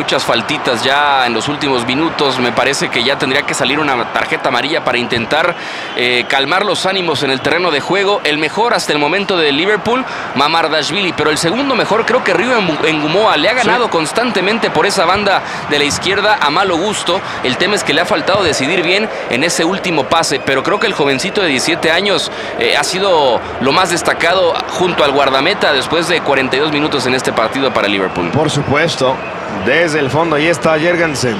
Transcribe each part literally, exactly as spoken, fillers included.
muchas faltitas ya en los últimos minutos. Me parece que ya tendría que salir una tarjeta amarilla para intentar eh, calmar los ánimos en el terreno de juego. El mejor hasta el momento de Liverpool, Mamardashvili, pero el segundo mejor creo que Rio Ngumoa. Le ha ganado sí. constantemente por esa banda de la izquierda a malo gusto. El tema es que le ha faltado decidir bien en ese último pase, pero creo que el jovencito de diecisiete años eh, ha sido lo más destacado junto al guardameta después de cuarenta y dos minutos en este partido para Liverpool. Por supuesto, desde el fondo ahí está Jørgensen,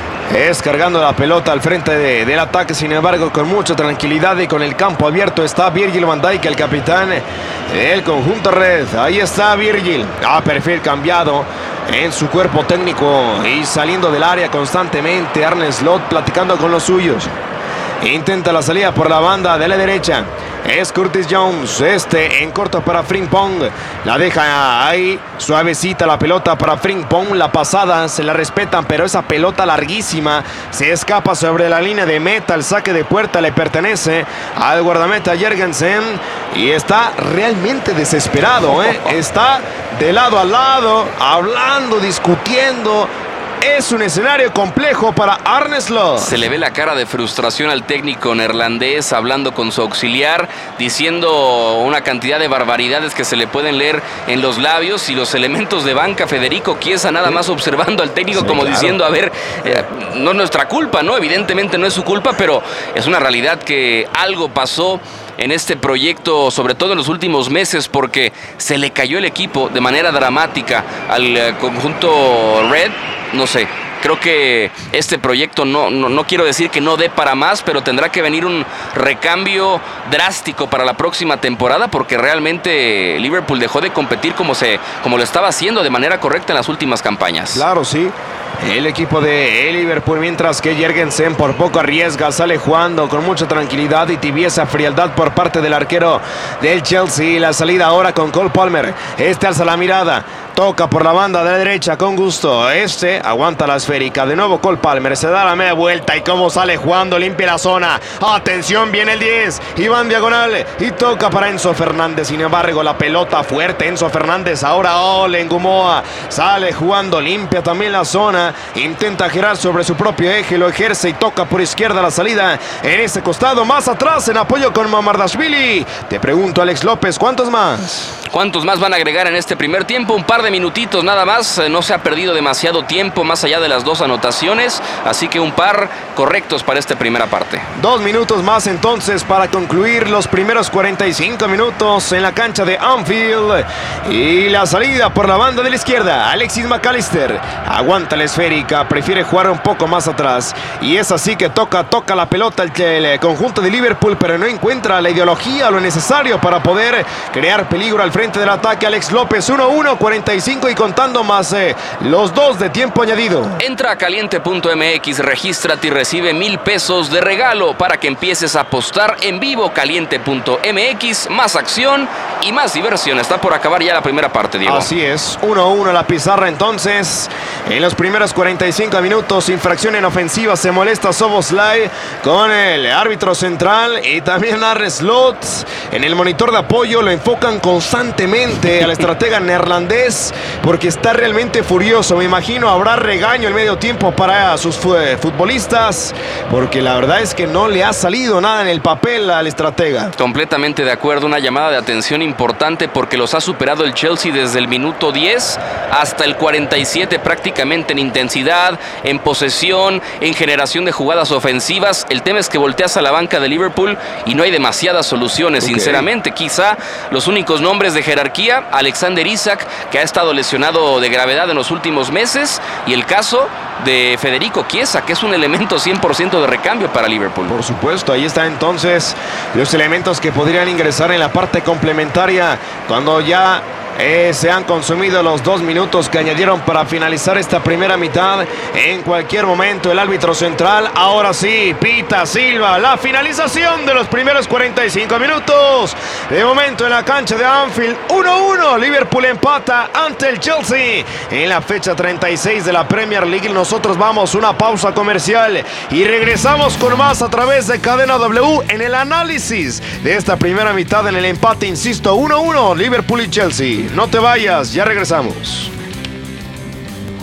es cargando la pelota al frente de, del ataque, sin embargo con mucha tranquilidad y con el campo abierto está Virgil van Dijk, el capitán del conjunto red. Ahí está Virgil, a perfil cambiado en su cuerpo técnico y saliendo del área constantemente. Arne Slot platicando con los suyos, intenta la salida por la banda de la derecha. Es Curtis Jones, este en corto para Frimpong, la deja ahí, suavecita la pelota para Frimpong, la pasada se la respetan, pero esa pelota larguísima se escapa sobre la línea de meta. El saque de puerta le pertenece al guardameta Jørgensen y está realmente desesperado, ¿eh? Está de lado a lado, hablando, discutiendo. Es un escenario complejo para Arne Slot. Se le ve la cara de frustración al técnico neerlandés hablando con su auxiliar, diciendo una cantidad de barbaridades que se le pueden leer en los labios, y los elementos de banca, Federico Chiesa nada más observando al técnico sí, como claro. diciendo, a ver, eh, no es nuestra culpa, ¿no? Evidentemente no es su culpa, pero es una realidad que algo pasó en este proyecto, sobre todo en los últimos meses, porque se le cayó el equipo de manera dramática al eh, conjunto Red. No sé, creo que este proyecto no, no, no quiero decir que no dé para más, pero tendrá que venir un recambio drástico para la próxima temporada, porque realmente Liverpool dejó de competir como, se, como lo estaba haciendo de manera correcta en las últimas campañas. Claro, sí. El equipo de Liverpool, mientras que Jørgensen por poco arriesga, sale jugando con mucha tranquilidad y tibieza frialdad por parte del arquero del Chelsea. La salida ahora con Cole Palmer. Este alza la mirada, toca por la banda de la derecha con gusto. Este aguanta la esférica. De nuevo Cole Palmer, se da la media vuelta y cómo sale jugando, limpia la zona. Atención, viene el diez, Iván diagonal y toca para Enzo Fernández. Sin embargo, la pelota fuerte, Enzo Fernández. Ahora Ole Ngumoa sale jugando, limpia también la zona. Intenta girar sobre su propio eje, lo ejerce y toca por izquierda la salida en ese costado. Más atrás en apoyo con Mamardashvili. Te pregunto, Alex López, ¿cuántos más? ¿Cuántos más van a agregar en este primer tiempo? Un par de minutitos nada más. No se ha perdido demasiado tiempo más allá de las dos anotaciones. Así que un par correctos para esta primera parte. Dos minutos más entonces para concluir los primeros cuarenta y cinco minutos en la cancha de Anfield. Y la salida por la banda de la izquierda. Alexis McAllister aguanta la esférica, prefiere jugar un poco más atrás. Y es así que toca, toca la pelota el, el conjunto de Liverpool, pero no encuentra la ideología, lo necesario para poder crear peligro al frente del ataque. Alex López, uno uno, cuarenta y cinco y contando más eh, los dos de tiempo añadido. Entra a caliente punto m x, regístrate y recibe mil pesos de regalo para que empieces a apostar en vivo. Caliente punto m x, más acción y más diversión. Está por acabar ya la primera parte, Diego. Así es, uno uno la pizarra entonces. En los primeros cuarenta y cinco minutos, infracción en ofensiva, se molesta Szoboszlai con el árbitro central y también Arne Slot. En el monitor de apoyo lo enfocan constantemente al estratega neerlandés porque está realmente furioso. Me imagino habrá regaño el medio tiempo para sus futbolistas porque la verdad es que no le ha salido nada en el papel al estratega. Completamente de acuerdo, una llamada de atención importante porque los ha superado el Chelsea desde el minuto diez hasta el cuarenta y siete, prácticamente en intensidad, en posesión, en generación de jugadas ofensivas. El tema es que volteas a la banca de Liverpool y no hay demasiadas soluciones, okay. Sinceramente, quizá los únicos nombres de jerarquía, Alexander Isak, que ha estado lesionado de gravedad en los últimos meses, y el caso de Federico Chiesa, que es un elemento cien por ciento de recambio para Liverpool. Por supuesto, ahí están entonces los elementos que podrían ingresar en la parte complementaria cuando ya Eh, se han consumido los dos minutos que añadieron para finalizar esta primera mitad. En cualquier momento el árbitro central, ahora sí, pita Silva la finalización de los primeros cuarenta y cinco minutos. De momento en la cancha de Anfield, uno uno, Liverpool empata ante el Chelsea en la fecha treinta y seis de la Premier League. Nosotros vamos a una pausa comercial y regresamos con más a través de Cadena W en el análisis de esta primera mitad en el empate, insisto, uno uno, Liverpool y Chelsea. No te vayas, ya regresamos.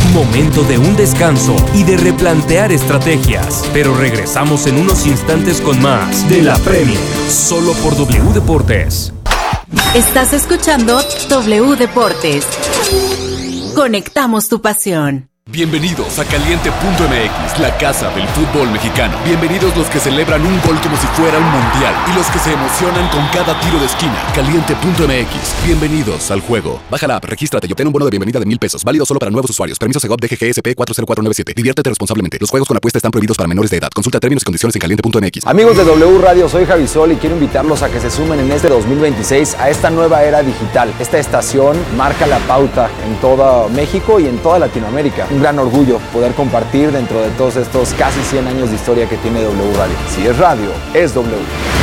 Momento de un descanso y de replantear estrategias. Pero regresamos en unos instantes con más de la Premier, solo por W Deportes. Estás escuchando W Deportes. Conectamos tu pasión. Bienvenidos a Caliente punto M X, la casa del fútbol mexicano. Bienvenidos los que celebran un gol como si fuera un mundial y los que se emocionan con cada tiro de esquina. Caliente punto M X, bienvenidos al juego. Baja la app, regístrate y obtén un bono de bienvenida de mil pesos, válido solo para nuevos usuarios. Permiso Segov D G G S P cuatro cero cuatro nueve siete. Diviértete responsablemente. Los juegos con apuesta están prohibidos para menores de edad. Consulta términos y condiciones en caliente punto M X. Amigos de W Radio, soy Javi Sol y quiero invitarlos a que se sumen en este dos mil veintiséis a esta nueva era digital. Esta estación marca la pauta en todo México y en toda Latinoamérica. Un gran orgullo poder compartir dentro de todos estos casi cien años de historia que tiene W Radio. Si es radio, es W.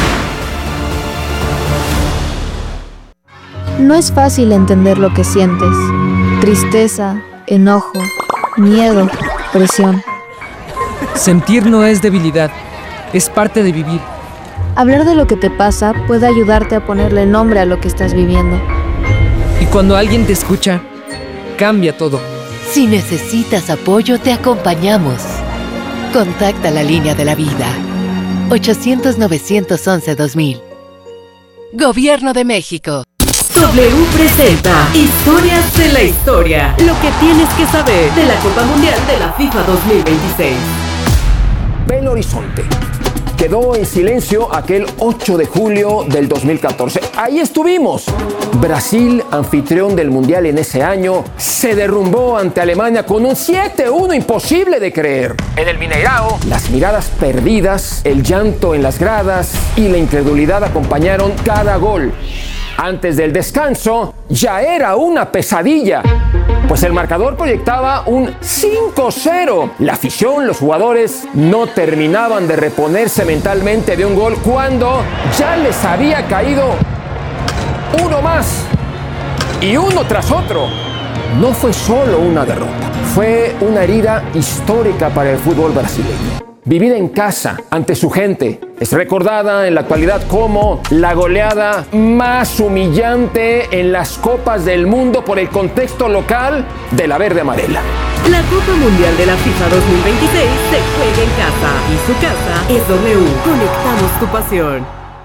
No es fácil entender lo que sientes. Tristeza, enojo, miedo, presión. Sentir no es debilidad, es parte de vivir. Hablar de lo que te pasa puede ayudarte a ponerle nombre a lo que estás viviendo. Y cuando alguien te escucha, cambia todo. Si necesitas apoyo, te acompañamos. Contacta la línea de la vida. ochocientos, novecientos once, dos mil. Gobierno de México. W presenta Historias de la Historia. Lo que tienes que saber de la Copa Mundial de la FIFA dos mil veintiséis. Belo Horizonte. Quedó en silencio aquel ocho de julio del dos mil catorce. Ahí estuvimos. Brasil, anfitrión del Mundial en ese año, se derrumbó ante Alemania con un siete uno imposible de creer. En el Mineirao, las miradas perdidas, el llanto en las gradas y la incredulidad acompañaron cada gol. Antes del descanso, ya era una pesadilla, pues el marcador proyectaba un cinco cero. La afición, los jugadores, no terminaban de reponerse mentalmente de un gol cuando ya les había caído uno más y uno tras otro. No fue solo una derrota, fue una herida histórica para el fútbol brasileño. Vivida en casa, ante su gente, es recordada en la actualidad como la goleada más humillante en las Copas del Mundo por el contexto local de la verde amarela. La Copa Mundial de la FIFA dos mil veintiséis se juega en casa y su casa es W. Conectamos tu pasión.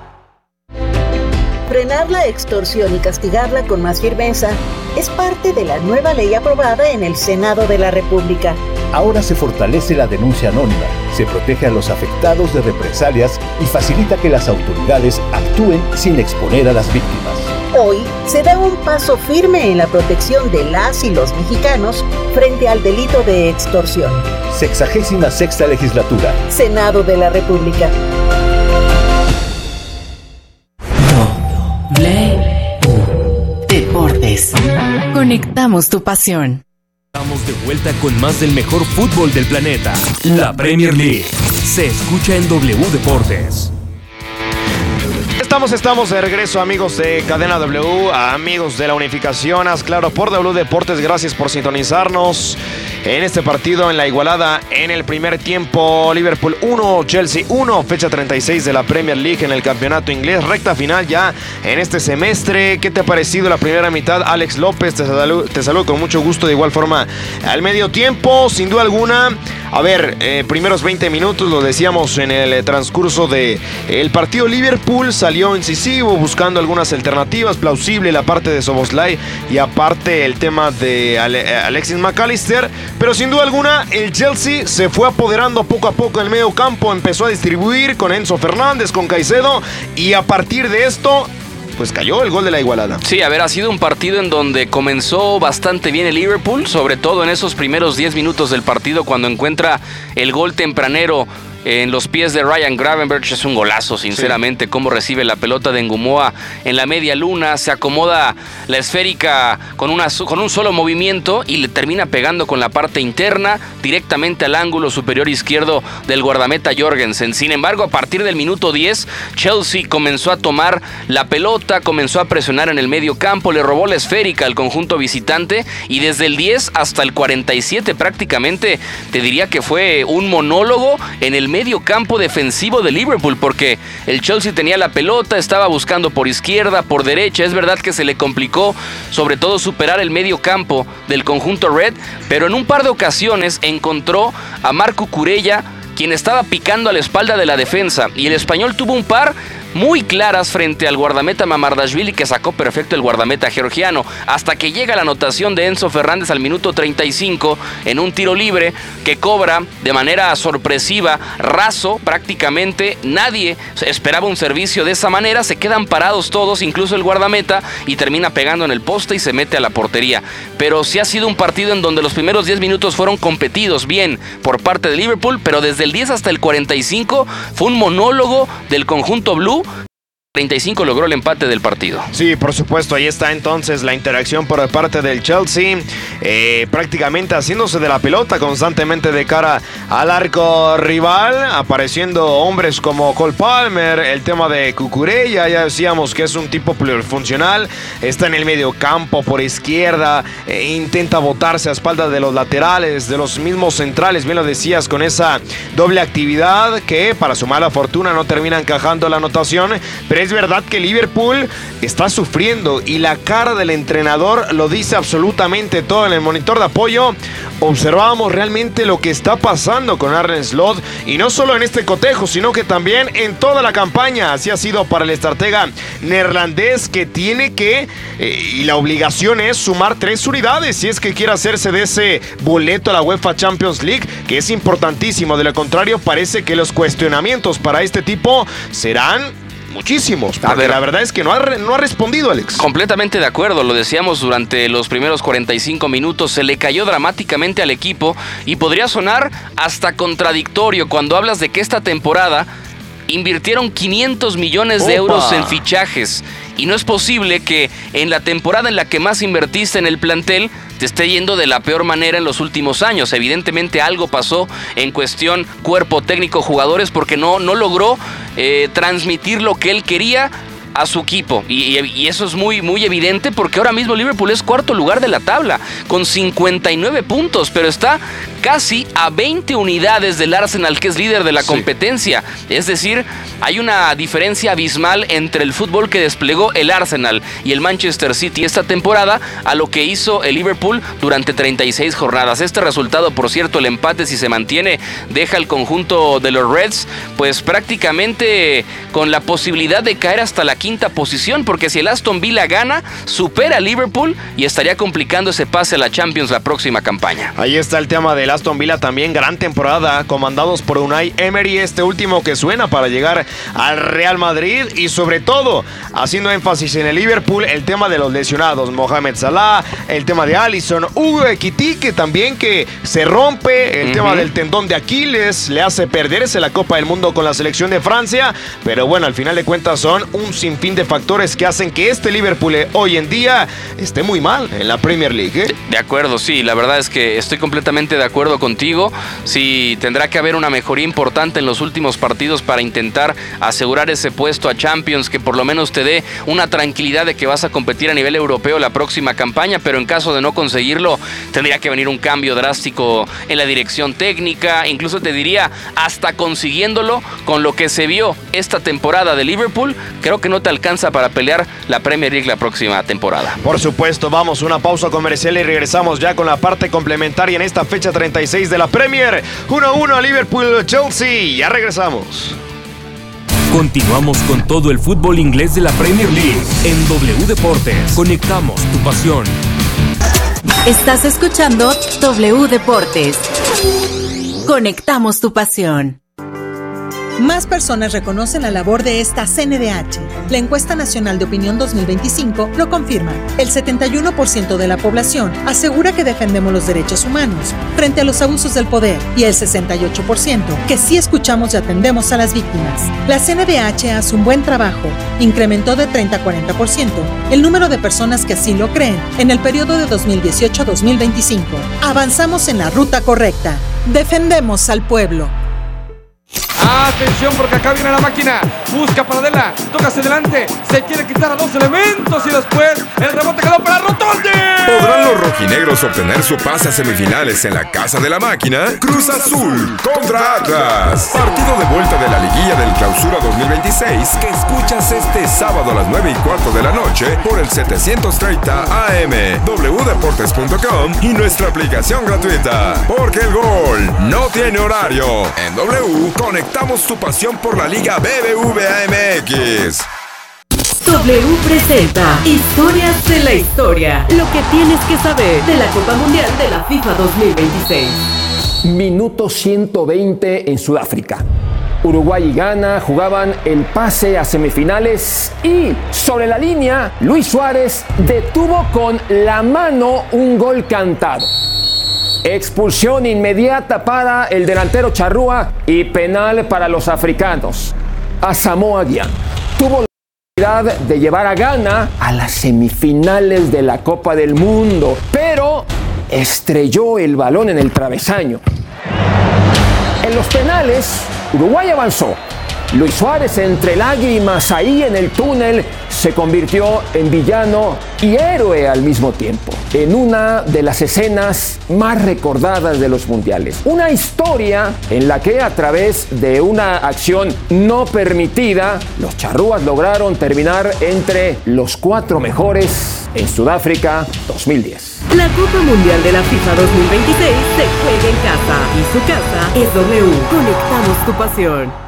Frenar la extorsión y castigarla con más firmeza es parte de la nueva ley aprobada en el Senado de la República. Ahora se fortalece la denuncia anónima, se protege a los afectados de represalias y facilita que las autoridades actúen sin exponer a las víctimas. Hoy se da un paso firme en la protección de las y los mexicanos frente al delito de extorsión. Sexagésima sexta legislatura. Senado de la República. W Deportes. Conectamos tu pasión. Estamos de vuelta con más del mejor fútbol del planeta. La Premier League se escucha en W Deportes. Estamos, estamos de regreso, amigos de Cadena W, amigos de la Unificación, haz claro por W Deportes, gracias por sintonizarnos en este partido en la igualada en el primer tiempo. Liverpool uno, Chelsea uno, fecha treinta y seis de la Premier League en el campeonato inglés, recta final ya en este semestre. ¿Qué te ha parecido la primera mitad? Alex López, te saludo, te saludo con mucho gusto, de igual forma al medio tiempo, sin duda alguna. A ver, eh, primeros veinte minutos, lo decíamos en el eh, transcurso del de partido. Liverpool salió incisivo, buscando algunas alternativas, plausible la parte de Szoboszlai y aparte el tema de Ale- Alexis McAllister. Pero sin duda alguna, el Chelsea se fue apoderando poco a poco en el medio campo, empezó a distribuir con Enzo Fernández, con Caicedo, y a partir de esto pues cayó el gol de la igualada. Sí, a ver, ha sido un partido en donde comenzó bastante bien el Liverpool, sobre todo en esos primeros diez minutos del partido cuando encuentra el gol tempranero en los pies de Ryan Gravenberch. Es un golazo, sinceramente, sí. Cómo recibe la pelota de Ngumoa en la media luna, se acomoda la esférica con, una, con un solo movimiento y le termina pegando con la parte interna directamente al ángulo superior izquierdo del guardameta Jorgensen. Sin embargo, a partir del minuto diez, Chelsea comenzó a tomar la pelota, comenzó a presionar en el medio campo, le robó la esférica al conjunto visitante y desde el diez hasta el cuarenta y siete prácticamente te diría que fue un monólogo en el medio campo defensivo de Liverpool, porque el Chelsea tenía la pelota, estaba buscando por izquierda, por derecha. Es verdad que se le complicó sobre todo superar el medio campo del conjunto Red, pero en un par de ocasiones encontró a Marco Cucurella, quien estaba picando a la espalda de la defensa, y el español tuvo un par muy claras frente al guardameta Mamardashvili, que sacó perfecto el guardameta georgiano, hasta que llega la anotación de Enzo Fernández al minuto treinta y cinco en un tiro libre que cobra de manera sorpresiva, raso prácticamente. Nadie esperaba un servicio de esa manera, se quedan parados todos, incluso el guardameta, y termina pegando en el poste y se mete a la portería. Pero sí ha sido un partido en donde los primeros diez minutos fueron competidos bien por parte de Liverpool, pero desde el diez hasta el cuarenta y cinco fue un monólogo del conjunto blue. treinta y cinco logró el empate del partido. Sí, por supuesto, ahí está entonces la interacción por parte del Chelsea, eh, prácticamente haciéndose de la pelota constantemente de cara al arco rival, apareciendo hombres como Cole Palmer, el tema de Cucurella, ya decíamos que es un tipo plurifuncional, está en el medio campo por izquierda, eh, intenta botarse a espaldas de los laterales, de los mismos centrales, bien lo decías, con esa doble actividad que para su mala fortuna no termina encajando la anotación, pero es verdad que Liverpool está sufriendo y la cara del entrenador lo dice absolutamente todo. En el monitor de apoyo observábamos realmente lo que está pasando con Arne Slot, y no solo en este cotejo, sino que también en toda la campaña. Así ha sido para el estratega neerlandés, que tiene que, eh, y la obligación es sumar tres unidades si es que quiere hacerse de ese boleto a la UEFA Champions League, que es importantísimo. De lo contrario, parece que los cuestionamientos para este tipo serán muchísimos, porque a ver, la verdad es que no ha, no ha respondido, Alex. Completamente de acuerdo, lo decíamos durante los primeros cuarenta y cinco minutos, se le cayó dramáticamente al equipo, y podría sonar hasta contradictorio cuando hablas de que esta temporada invirtieron quinientos millones de Opa. euros en fichajes, y no es posible que en la temporada en la que más invertiste en el plantel te esté yendo de la peor manera en los últimos años. Evidentemente algo pasó en cuestión cuerpo técnico, jugadores, porque no, no logró eh, transmitir lo que él quería a su equipo, y, y eso es muy, muy evidente, porque ahora mismo Liverpool es cuarto lugar de la tabla con cincuenta y nueve puntos, pero está casi a veinte unidades del Arsenal, que es líder de la sí. competencia. Es decir, hay una diferencia abismal entre el fútbol que desplegó el Arsenal y el Manchester City esta temporada a lo que hizo el Liverpool durante treinta y seis jornadas. Este resultado, por cierto, el empate, si se mantiene, deja al conjunto de los Reds pues prácticamente con la posibilidad de caer hasta la quinta posición, porque si el Aston Villa gana, supera a Liverpool y estaría complicando ese pase a la Champions la próxima campaña. Ahí está el tema del Aston Villa, también gran temporada, comandados por Unai Emery, este último que suena para llegar al Real Madrid, y sobre todo haciendo énfasis en el Liverpool, el tema de los lesionados, Mohamed Salah, el tema de Alisson, Hugo Ekitike también, que se rompe, el uh-huh. tema del tendón de Aquiles, le hace perderse la Copa del Mundo con la selección de Francia, pero bueno, al final de cuentas son un sinfín de factores que hacen que este Liverpool hoy en día esté muy mal en la Premier League, ¿eh? De acuerdo, sí, la verdad es que estoy completamente de acuerdo contigo. Sí, tendrá que haber una mejoría importante en los últimos partidos para intentar asegurar ese puesto a Champions, que por lo menos te dé una tranquilidad de que vas a competir a nivel europeo la próxima campaña, pero en caso de no conseguirlo, tendría que venir un cambio drástico en la dirección técnica, incluso te diría, hasta consiguiéndolo con lo que se vio esta temporada de Liverpool, creo que no te alcanza para pelear la Premier League la próxima temporada. Por supuesto, vamos a una pausa comercial y regresamos ya con la parte complementaria en esta fecha treinta y seis de la Premier. uno a uno a Liverpool-Chelsea, ya regresamos. Continuamos con todo el fútbol inglés de la Premier League en W Deportes. Conectamos tu pasión. Estás escuchando W Deportes. Conectamos tu pasión. Más personas reconocen la labor de esta C N D H. La encuesta nacional de opinión dos mil veinticinco lo confirma. El setenta y uno por ciento de la población asegura que defendemos los derechos humanos frente a los abusos del poder, y el sesenta y ocho por ciento que sí escuchamos y atendemos a las víctimas. La C N D H hace un buen trabajo. Incrementó de treinta a cuarenta por ciento el número de personas que así lo creen en el periodo de dos mil dieciocho a dos mil veinticinco. Avanzamos en la ruta correcta. Defendemos al pueblo. Atención porque acá viene la máquina. Busca para Adela. Toca hacia adelante. Se quiere quitar a dos elementos y después el rebote quedó para Rotondi. ¿Podrán los rojinegros obtener su pase a semifinales en la casa de la máquina? Cruz Azul contra Atlas. Partido de vuelta de la liguilla del Clausura dos mil veintiséis que escuchas este sábado a las nueve y cuarto de la noche por el setecientos treinta A M, doble u deportes punto com y nuestra aplicación gratuita. Porque el gol no tiene horario. En W conectamos tu pasión por la Liga B B V A M X. W presenta Historias de la Historia. Lo que tienes que saber de la Copa Mundial de la FIFA dos mil veintiséis. Minuto ciento veinte en Sudáfrica. Uruguay y Ghana jugaban el pase a semifinales y sobre la línea Luis Suárez detuvo con la mano un gol cantado. Expulsión inmediata para el delantero charrúa y penal para los africanos. Asamoah Gyan tuvo la oportunidad de llevar a Ghana a las semifinales de la Copa del Mundo, pero estrelló el balón en el travesaño. En los penales, Uruguay avanzó. Luis Suárez, entre lágrimas ahí en el túnel, se convirtió en villano y héroe al mismo tiempo, en una de las escenas más recordadas de los mundiales. Una historia en la que a través de una acción no permitida, los charrúas lograron terminar entre los cuatro mejores en Sudáfrica dos mil diez. La Copa Mundial de la FIFA dos mil veintiséis se juega en casa y su casa es W. Conectamos tu pasión.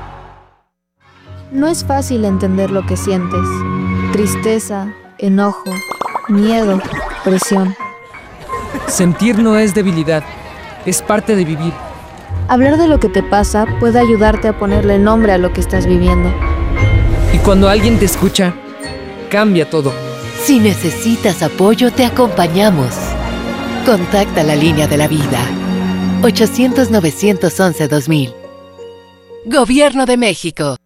No es fácil entender lo que sientes. Tristeza, enojo, miedo, presión. Sentir no es debilidad, es parte de vivir. Hablar de lo que te pasa puede ayudarte a ponerle nombre a lo que estás viviendo. Y cuando alguien te escucha, cambia todo. Si necesitas apoyo, te acompañamos. Contacta la línea de la vida. ochocientos, novecientos once, dos mil. Gobierno de México.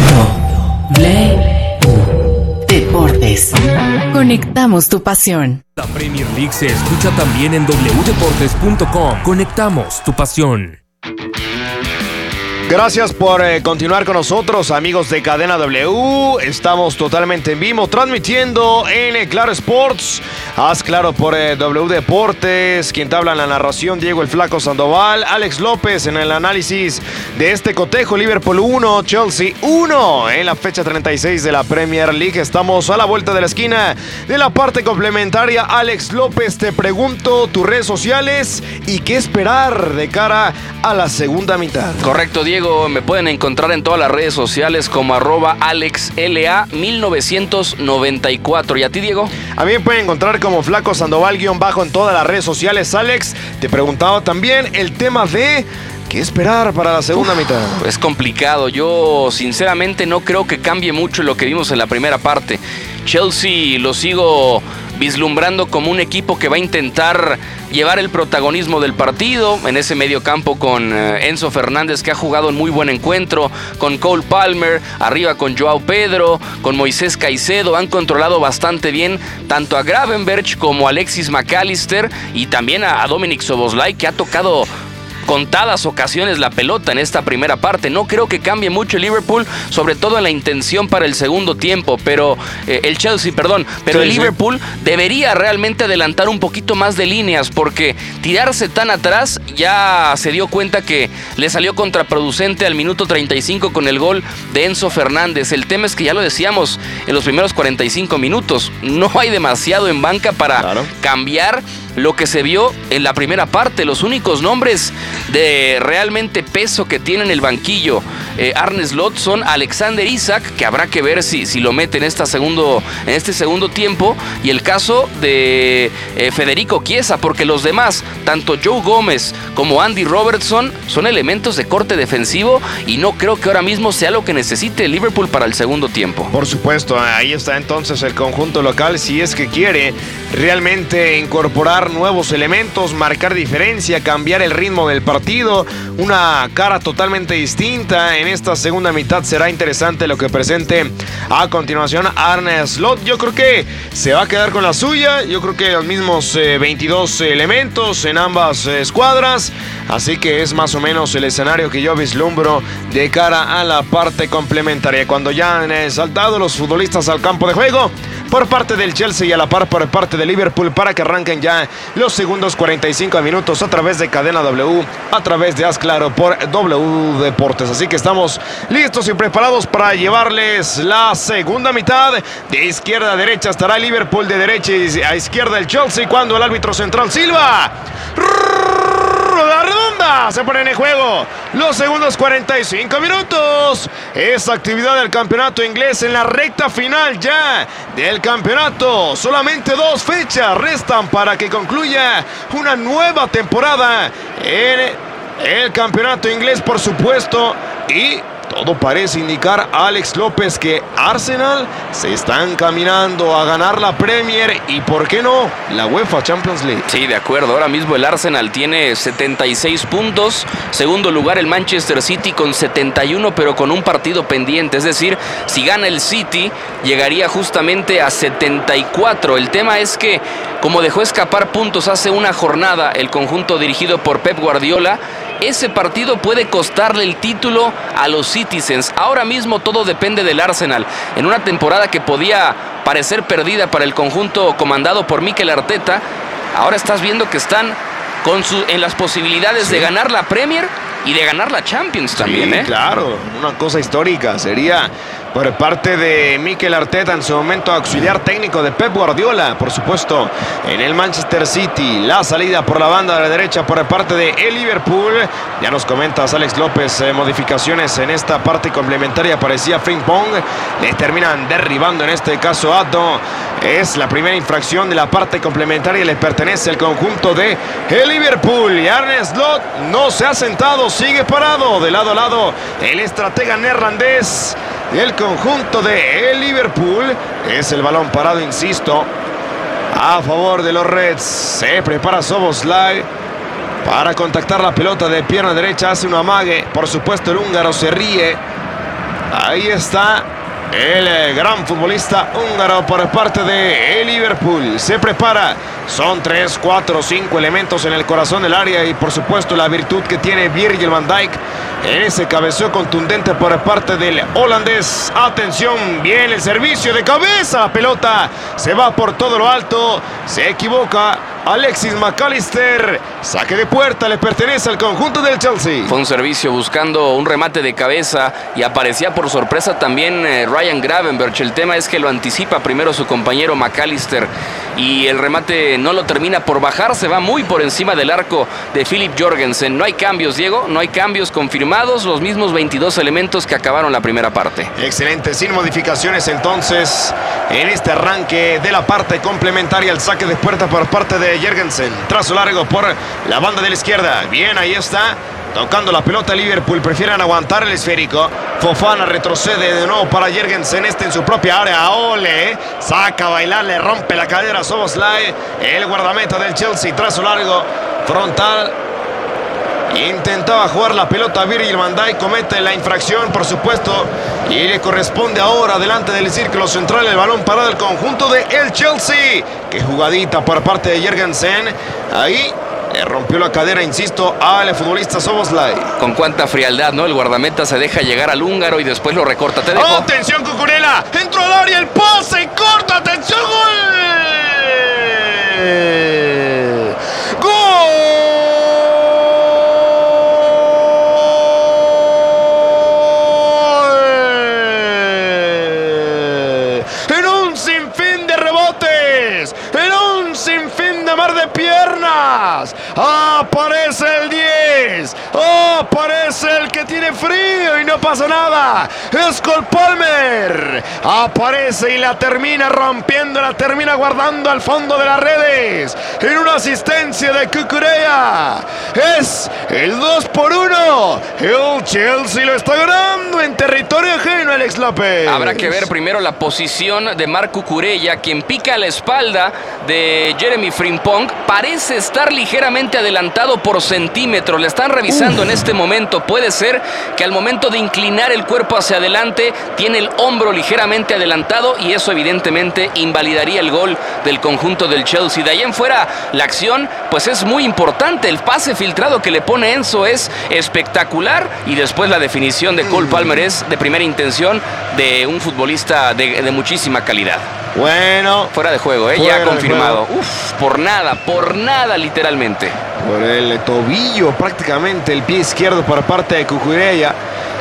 Deportes. Conectamos tu pasión. La Premier League se escucha también en doble u deportes punto com. Conectamos tu pasión. Gracias por eh, continuar con nosotros, amigos de Cadena W. Estamos totalmente en vivo, transmitiendo en eh, Claro Sports. Haz Claro por eh, W Deportes. Quien te habla en la narración, Diego el Flaco Sandoval. Alex López en el análisis de este cotejo. Liverpool uno, Chelsea uno en la fecha treinta y seis de la Premier League. Estamos a la vuelta de la esquina de la parte complementaria. Alex López, te pregunto tus redes sociales y qué esperar de cara a la segunda mitad. Correcto, Diego. Me pueden encontrar en todas las redes sociales como arroba AlexLA mil novecientos noventa y cuatro. ¿Y a ti, Diego? A mí me pueden encontrar como Flaco Sandoval guión bajo en todas las redes sociales. Alex, te preguntaba también el tema de ¿qué esperar para la segunda Uf, mitad? Es complicado. Yo sinceramente no creo que cambie mucho lo que vimos en la primera parte. Chelsea lo sigo vislumbrando como un equipo que va a intentar llevar el protagonismo del partido en ese medio campo con Enzo Fernández, que ha jugado un muy buen encuentro, con Cole Palmer, arriba con Joao Pedro, con Moisés Caicedo. Han controlado bastante bien tanto a Gravenberch como a Alexis McAllister y también a Dominic Szoboszlai, que ha tocado contadas ocasiones la pelota en esta primera parte. No creo que cambie mucho el Liverpool, sobre todo en la intención para el segundo tiempo, pero eh, el Chelsea, perdón, pero sí, el Liverpool sí. debería realmente adelantar un poquito más de líneas, porque tirarse tan atrás ya se dio cuenta que le salió contraproducente al minuto treinta y cinco con el gol de Enzo Fernández. El tema es que ya lo decíamos en los primeros cuarenta y cinco minutos, no hay demasiado en banca para claro. cambiar lo que se vio en la primera parte. Los únicos nombres de realmente peso que tiene en el banquillo eh, Arne Slot son Alexander Isak, que habrá que ver si, si lo mete en, esta segundo, en este segundo tiempo, y el caso de eh, Federico Chiesa, porque los demás, tanto Joe Gómez como Andy Robertson, son elementos de corte defensivo y no creo que ahora mismo sea lo que necesite el Liverpool para el segundo tiempo. Por supuesto, ahí está entonces el conjunto local, si es que quiere realmente incorporar nuevos elementos, marcar diferencia, cambiar el ritmo del partido, una cara totalmente distinta en esta segunda mitad. Será interesante lo que presente a continuación Arne Slot. Yo creo que se va a quedar con la suya. Yo creo que los mismos eh, veintidós elementos en ambas eh, escuadras. Así que es más o menos el escenario que yo vislumbro de cara a la parte complementaria. Cuando ya han eh, saltado los futbolistas al campo de juego por parte del Chelsea y a la par por parte de Liverpool para que arranquen ya los segundos cuarenta y cinco minutos a través de Cadena W, a través de Haz Claro por W Deportes. Así que estamos listos y preparados para llevarles la segunda mitad. De izquierda a derecha estará Liverpool, de derecha a izquierda el Chelsea, cuando el árbitro central silba. La redonda se pone en el juego los segundos cuarenta y cinco minutos. Esa actividad del campeonato inglés en la recta final ya del campeonato. Solamente dos fechas restan para que concluya una nueva temporada en el campeonato inglés, por supuesto. Y todo parece indicar, Alex López, que Arsenal se está encaminando a ganar la Premier y, ¿por qué no?, la UEFA Champions League. Sí, de acuerdo. Ahora mismo el Arsenal tiene setenta y seis puntos. Segundo lugar el Manchester City con setenta y uno, pero con un partido pendiente. Es decir, si gana el City, llegaría justamente a setenta y cuatro. El tema es que, como dejó escapar puntos hace una jornada el conjunto dirigido por Pep Guardiola, ese partido puede costarle el título a los Citizens. Ahora mismo todo depende del Arsenal. En una temporada que podía parecer perdida para el conjunto comandado por Mikel Arteta, ahora estás viendo que están con su, en las posibilidades sí. de ganar la Premier y de ganar la Champions también. Sí, ¿eh? claro, una cosa histórica sería por parte de Mikel Arteta, en su momento auxiliar técnico de Pep Guardiola, por supuesto, en el Manchester City. La salida por la banda de la derecha por parte de el Liverpool. Ya nos comentas, Alex López, eh, modificaciones en esta parte complementaria. Parecía Frimpong, le terminan derribando en este caso Addo. Es la primera infracción de la parte complementaria y le pertenece al conjunto de el Liverpool. Y Arne Slot no se ha sentado, sigue parado de lado a lado el estratega neerlandés del conjunto de el Liverpool. Es el balón parado, insisto, a favor de los Reds. Se prepara Szoboszlai para contactar la pelota de pierna derecha. Hace un amague, por supuesto el húngaro se ríe. Ahí está el gran futbolista húngaro por parte de el Liverpool. Se prepara. Son tres, cuatro, cinco elementos en el corazón del área y por supuesto la virtud que tiene Virgil van Dijk en ese cabeceo contundente por parte del holandés. Atención, bien el servicio de cabeza. La pelota se va por todo lo alto. Se equivoca Alexis McAllister. Saque de puerta, le pertenece al conjunto del Chelsea. Fue un servicio buscando un remate de cabeza y aparecía por sorpresa también eh, Ryan Gravenberch. El tema es que lo anticipa primero su compañero McAllister y el remate no lo termina por bajar. Se va muy por encima del arco de Philip Jorgensen. No hay cambios, Diego, no hay cambios confirmados. Los mismos veintidós elementos que acabaron la primera parte. Excelente, sin modificaciones entonces en este arranque de la parte complementaria. El saque de puerta por parte de Jorgensen. Trazo largo por la banda de la izquierda. Bien, ahí está. Tocando la pelota Liverpool, prefieren aguantar el esférico. Fofana retrocede de nuevo para Jorgensen, este en su propia área. Ole, saca a bailar, le rompe la cadera a Szoboszlai, el guardameta del Chelsea. Trazo largo, frontal. Intentaba jugar la pelota Virgil van Dijk, comete la infracción, por supuesto, y le corresponde ahora delante del círculo central el balón parado del conjunto de el Chelsea. Qué jugadita por parte de Jorgensen. Ahí le rompió la cadera, insisto, al futbolista Szoboszlai. Con cuánta frialdad, ¿no? El guardameta se deja llegar al húngaro y después lo recorta. Te dejo. ¡Atención, Cucurella! ¡Entró al área el pase! ¡Corta! ¡Atención! ¡Gol! ¡Gol! En un sinfín de rebotes, en un sinfín de mar de piernas, aparece el diez, aparece el que tiene frío y no pasa nada, es Cole Palmer, aparece y la termina rompiendo, la termina guardando al fondo de las redes, en una asistencia de Cucurella. Es el dos por uno, el Chelsea lo está ganando en territorio ajeno, Alex López. Habrá que ver primero la posición de Marc Cucurella, quien pica a la espalda de Jeremy Frimpong. Parece estar ligeramente adelantado por centímetros. Le están revisando Uf. en este este momento. Puede ser que al momento de inclinar el cuerpo hacia adelante tiene el hombro ligeramente adelantado y eso evidentemente invalidaría el gol del conjunto del Chelsea. De ahí en fuera la acción pues es muy importante. El pase filtrado que le pone Enzo es espectacular y después la definición de Cole Palmer es de primera intención de un futbolista de, de muchísima calidad. Bueno, fuera de juego, ¿eh? Ya confirmado. Uf, por nada, por nada literalmente. Por el tobillo prácticamente, el pie izquierdo por parte de Cucurella.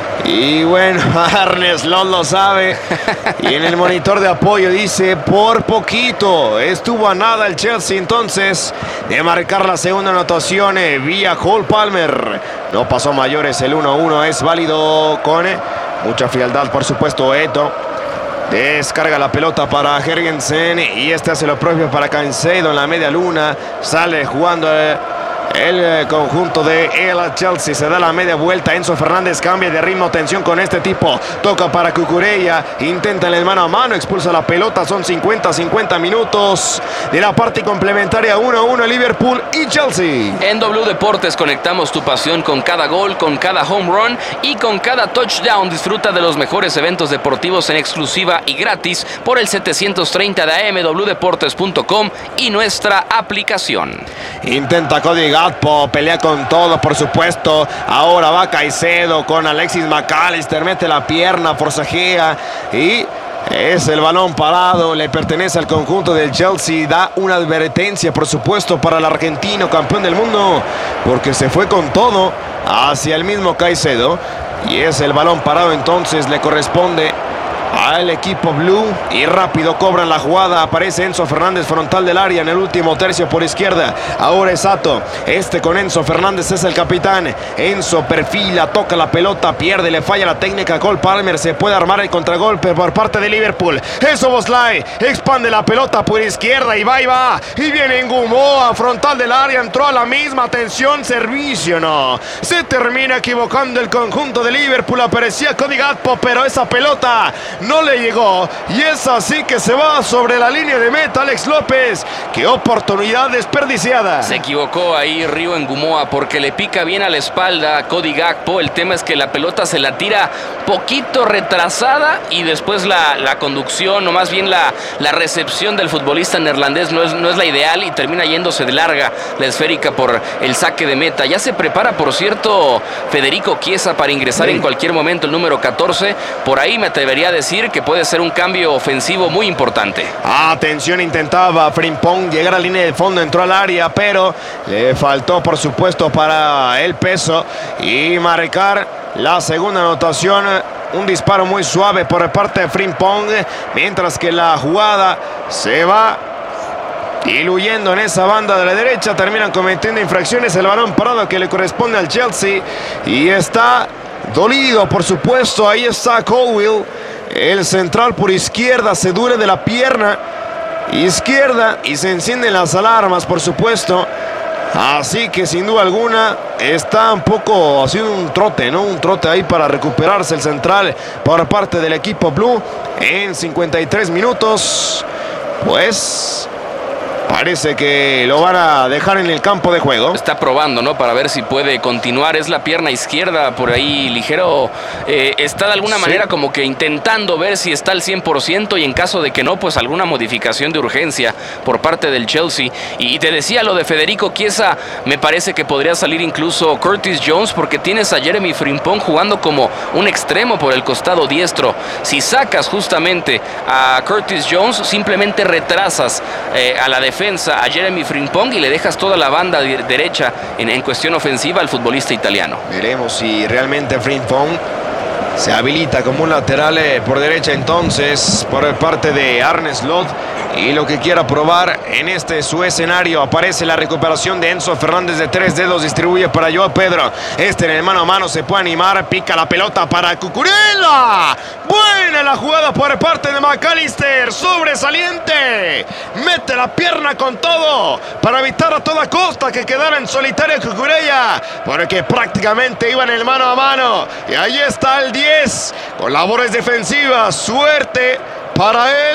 Y bueno, Arne Slot lo sabe. Y en el monitor de apoyo dice, por poquito, estuvo a nada el Chelsea entonces de marcar la segunda anotación eh, vía Cole Palmer. No pasó mayores, el uno a uno es válido con eh, mucha frialdad, por supuesto, Eto. Descarga la pelota para Jørgensen y este hace lo propio para Caicedo en la media luna. Sale jugando eh, el conjunto de el Chelsea. Se da la media vuelta. Enzo Fernández cambia de ritmo. Tensión con este tipo. Toca para Cucurella. Intenta en el mano a mano. Expulsa la pelota. Son cincuenta cincuenta minutos de la parte complementaria. uno a uno Liverpool y Chelsea. En W Deportes conectamos tu pasión con cada gol, con cada home run y con cada touchdown. Disfruta de los mejores eventos deportivos en exclusiva y gratis por el setecientos treinta de A M, w deportes punto com y nuestra aplicación. Intenta Cody Gakpo, pelea con todo, por supuesto. Ahora va Caicedo con Alexis McAllister, mete la pierna, forcejea y es el balón parado, le pertenece al conjunto del Chelsea. Da una advertencia, por supuesto, para el argentino, campeón del mundo, porque se fue con todo hacia el mismo Caicedo. Y es el balón parado, entonces le corresponde al equipo blue y rápido cobran la jugada. Aparece Enzo Fernández frontal del área en el último tercio por izquierda. Ahora es Sato, este con Enzo Fernández es el capitán. Enzo perfila, toca la pelota, pierde, le falla la técnica. Cole Palmer, se puede armar el contragolpe por parte de Liverpool. Enzo Boslai expande la pelota por izquierda y va y va y viene Ngumoa frontal del área, entró a la misma. Atención, servicio, no, se termina equivocando el conjunto de Liverpool. Aparecía Cody Gakpo, pero esa pelota no le llegó y es así que se va sobre la línea de meta Alex López. ¡Qué oportunidad desperdiciada! Se equivocó ahí Río Ngumoa porque le pica bien a la espalda a Cody Gakpo. El tema es que la pelota se la tira poquito retrasada y después la, la conducción o más bien la, la recepción del futbolista neerlandés no es, no es la ideal y termina yéndose de larga la esférica por el saque de meta. Ya se prepara, por cierto, Federico Chiesa para ingresar sí. en cualquier momento el número catorce. Por ahí me atrevería a decir que puede ser un cambio ofensivo muy importante. Atención, intentaba Frimpong llegar a la línea de fondo, entró al área, pero le faltó, por supuesto, para el peso y marcar la segunda anotación. Un disparo muy suave por parte de Frimpong, mientras que la jugada se va diluyendo en esa banda de la derecha. Terminan cometiendo infracciones. El balón parado que le corresponde al Chelsea y está dolido, por supuesto. Ahí está Colwill, el central por izquierda, se duele de la pierna izquierda y se encienden las alarmas, por supuesto. Así que sin duda alguna está un poco haciendo un trote, ¿no? Un trote ahí para recuperarse el central por parte del equipo blue en cincuenta y tres minutos. Pues parece que lo van a dejar en el campo de juego. Está probando, ¿no? Para ver si puede continuar. Es la pierna izquierda por ahí ligero. Eh, está de alguna sí. manera como que intentando ver si está al cien por ciento y en caso de que no, pues alguna modificación de urgencia por parte del Chelsea. Y te decía lo de Federico Chiesa, me parece que podría salir incluso Curtis Jones porque tienes a Jeremy Frimpong jugando como un extremo por el costado diestro. Si sacas justamente a Curtis Jones, simplemente retrasas eh, a la defensa a Jeremy Frimpong y le dejas toda la banda de derecha en, en cuestión ofensiva al futbolista italiano. Veremos si realmente Frimpong se habilita como un lateral eh, por derecha entonces por parte de Arne Slot y lo que quiera probar en este su escenario. Aparece la recuperación de Enzo Fernández de tres dedos, distribuye para Joao Pedro, este en el mano a mano se puede animar, pica la pelota para Cucurella. Buena la jugada por parte de McAllister, sobresaliente, mete la pierna con todo para evitar a toda costa que quedara en solitario Cucurella, porque prácticamente iba en el mano a mano. Y ahí está el diez con labores defensivas, suerte para él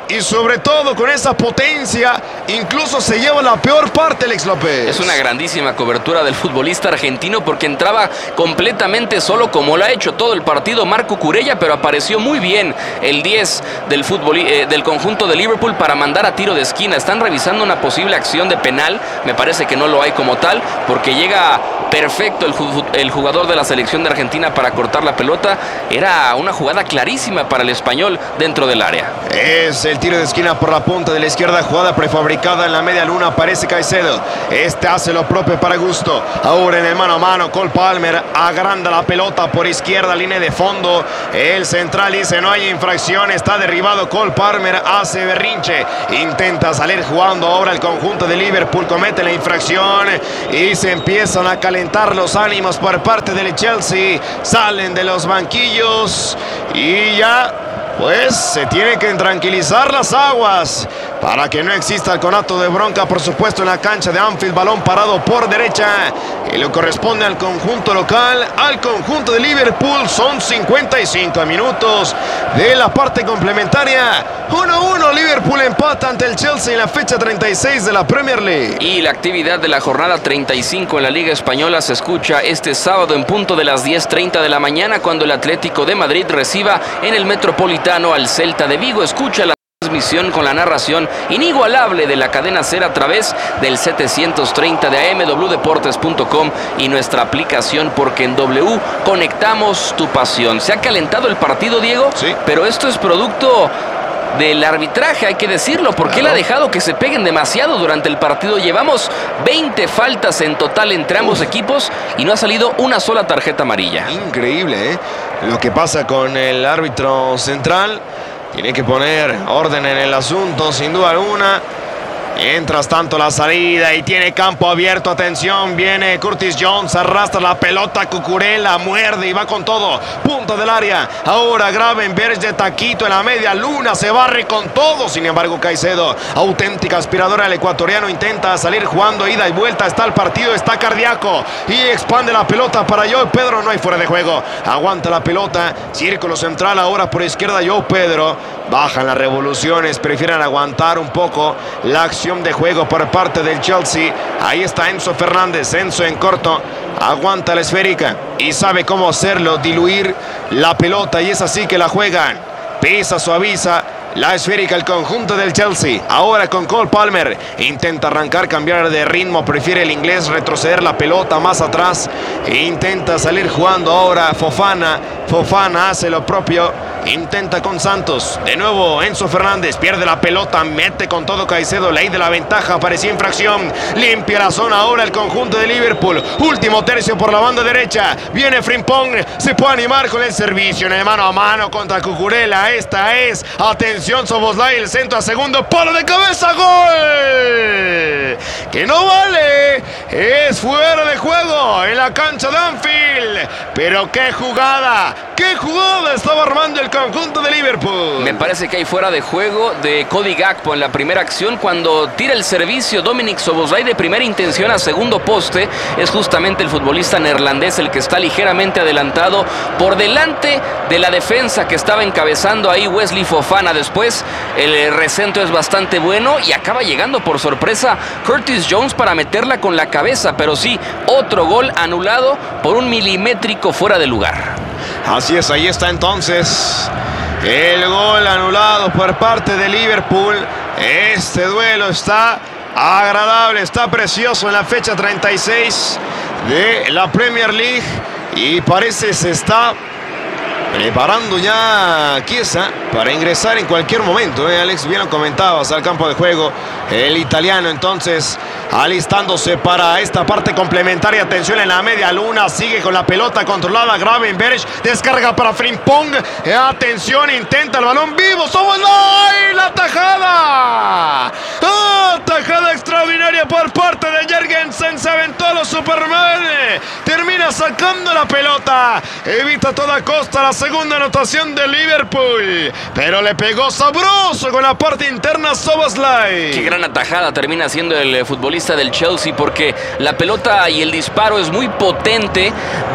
y sobre todo con esa potencia, incluso se lleva la peor parte, Alex López. Es una grandísima cobertura del futbolista argentino porque entraba completamente solo como lo ha hecho todo el partido Marco Cucurella, pero apareció muy bien el diez del, fútbol, eh, del conjunto de Liverpool para mandar a tiro de esquina. Están revisando una posible acción de penal, me parece que no lo hay como tal, porque llega perfecto el, el jugador de la selección de Argentina para cortar la pelota. Era una jugada clarísima para el español dentro del área. Es el tiro de esquina por la punta de la izquierda, jugada prefabricada en la media luna, aparece Caicedo. Este hace lo propio para Gusto. Ahora en el mano a mano, Cole Palmer agranda la pelota por izquierda, línea de fondo. El central dice no hay infracción, está derribado Cole Palmer, hace berrinche, intenta salir jugando ahora el conjunto de Liverpool, comete la infracción y se empiezan a calentar los ánimos por parte del Chelsea. Salen de los banquillos y ya pues se tiene que tranquilizar las aguas para que no exista el conato de bronca, por supuesto, en la cancha de Anfield. Balón parado por derecha y le corresponde al conjunto local, al conjunto de Liverpool. Son cincuenta y cinco minutos de la parte complementaria. uno a uno, Liverpool empata ante el Chelsea en la fecha treinta y seis de la Premier League. Y la actividad de la jornada treinta y cinco en la Liga Española se escucha este sábado en punto de las diez treinta de la mañana, cuando el Atlético de Madrid reciba en el Metropolitano al Celta de Vigo. Escucha la transmisión con la narración inigualable de la cadena SER a través del setecientos treinta de A M, doble u deportes punto com y nuestra aplicación, porque en W conectamos tu pasión. Se ha calentado el partido, Diego, sí, pero esto es producto del arbitraje, hay que decirlo, porque claro, él ha dejado que se peguen demasiado durante el partido. Llevamos veinte faltas en total entre ambos Uf. equipos y no ha salido una sola tarjeta amarilla. Increíble, ¿eh? Lo que pasa con el árbitro central. Tiene que poner orden en el asunto, sin duda alguna. Mientras tanto, la salida y tiene campo abierto. Atención, viene Curtis Jones, arrastra la pelota, Cucurella muerde y va con todo. Punto del área. Ahora Gravenberch de taquito en la media luna, se barre con todo. Sin embargo, Caicedo, auténtica aspiradora, el ecuatoriano intenta salir jugando, ida y vuelta. Está el partido, está cardíaco y expande la pelota para Joe Pedro. No hay fuera de juego. Aguanta la pelota. Círculo central ahora por izquierda, Joe Pedro. Bajan las revoluciones, prefieren aguantar un poco la acción de juego por parte del Chelsea. Ahí está Enzo Fernández, Enzo en corto, aguanta la esférica y sabe cómo hacerlo, diluir la pelota, y es así que la juegan. Pisa, suaviza la esférica el conjunto del Chelsea. Ahora con Cole Palmer, intenta arrancar, cambiar de ritmo, prefiere el inglés retroceder la pelota más atrás e intenta salir jugando ahora Fofana. Fofana hace lo propio, intenta con Santos. De nuevo Enzo Fernández, pierde la pelota, mete con todo Caicedo, ley de la ventaja, parecía infracción. Limpia la zona ahora el conjunto de Liverpool. Último tercio por la banda derecha. Viene Frimpong, se puede animar con el servicio en el mano a mano contra Cucurella. Esta es, atención, Szoboszlai, el centro a segundo palo de cabeza, gol. Que no vale, es fuera de juego en la cancha de Anfield. Pero qué jugada, qué jugada estaba armando el conjunto de Liverpool. Me parece que hay fuera de juego de Cody Gakpo en la primera acción, cuando tira el servicio Dominic Szoboszlai de primera intención a segundo poste. Es justamente el futbolista neerlandés el que está ligeramente adelantado por delante de la defensa que estaba encabezando ahí Wesley Fofana. Después el recentro es bastante bueno y acaba llegando por sorpresa Curtis Jones para meterla con la cabeza, pero sí, otro gol anulado por un milimétrico fuera de lugar. Así es, ahí está entonces el gol anulado por parte de Liverpool. Este duelo está agradable, está precioso en la fecha treinta y seis de la Premier League y parece se está preparando ya Chiesa para ingresar en cualquier momento, ¿eh? Alex, bien lo comentabas, al campo de juego el italiano entonces alistándose para esta parte complementaria. Atención en la media luna, sigue con la pelota controlada Gravenberch, descarga para Frimpong, atención, intenta el balón vivo, Szoboszlai, la tajada, ¡oh! Tajada extraordinaria por parte de Jørgensen, se aventó a los Superman, termina sacando la pelota, evita a toda costa la segunda anotación de Liverpool, pero le pegó sabroso con la parte interna Szoboszlai. Qué gran atajada termina siendo el futbolista del Chelsea, porque la pelota y el disparo es muy potente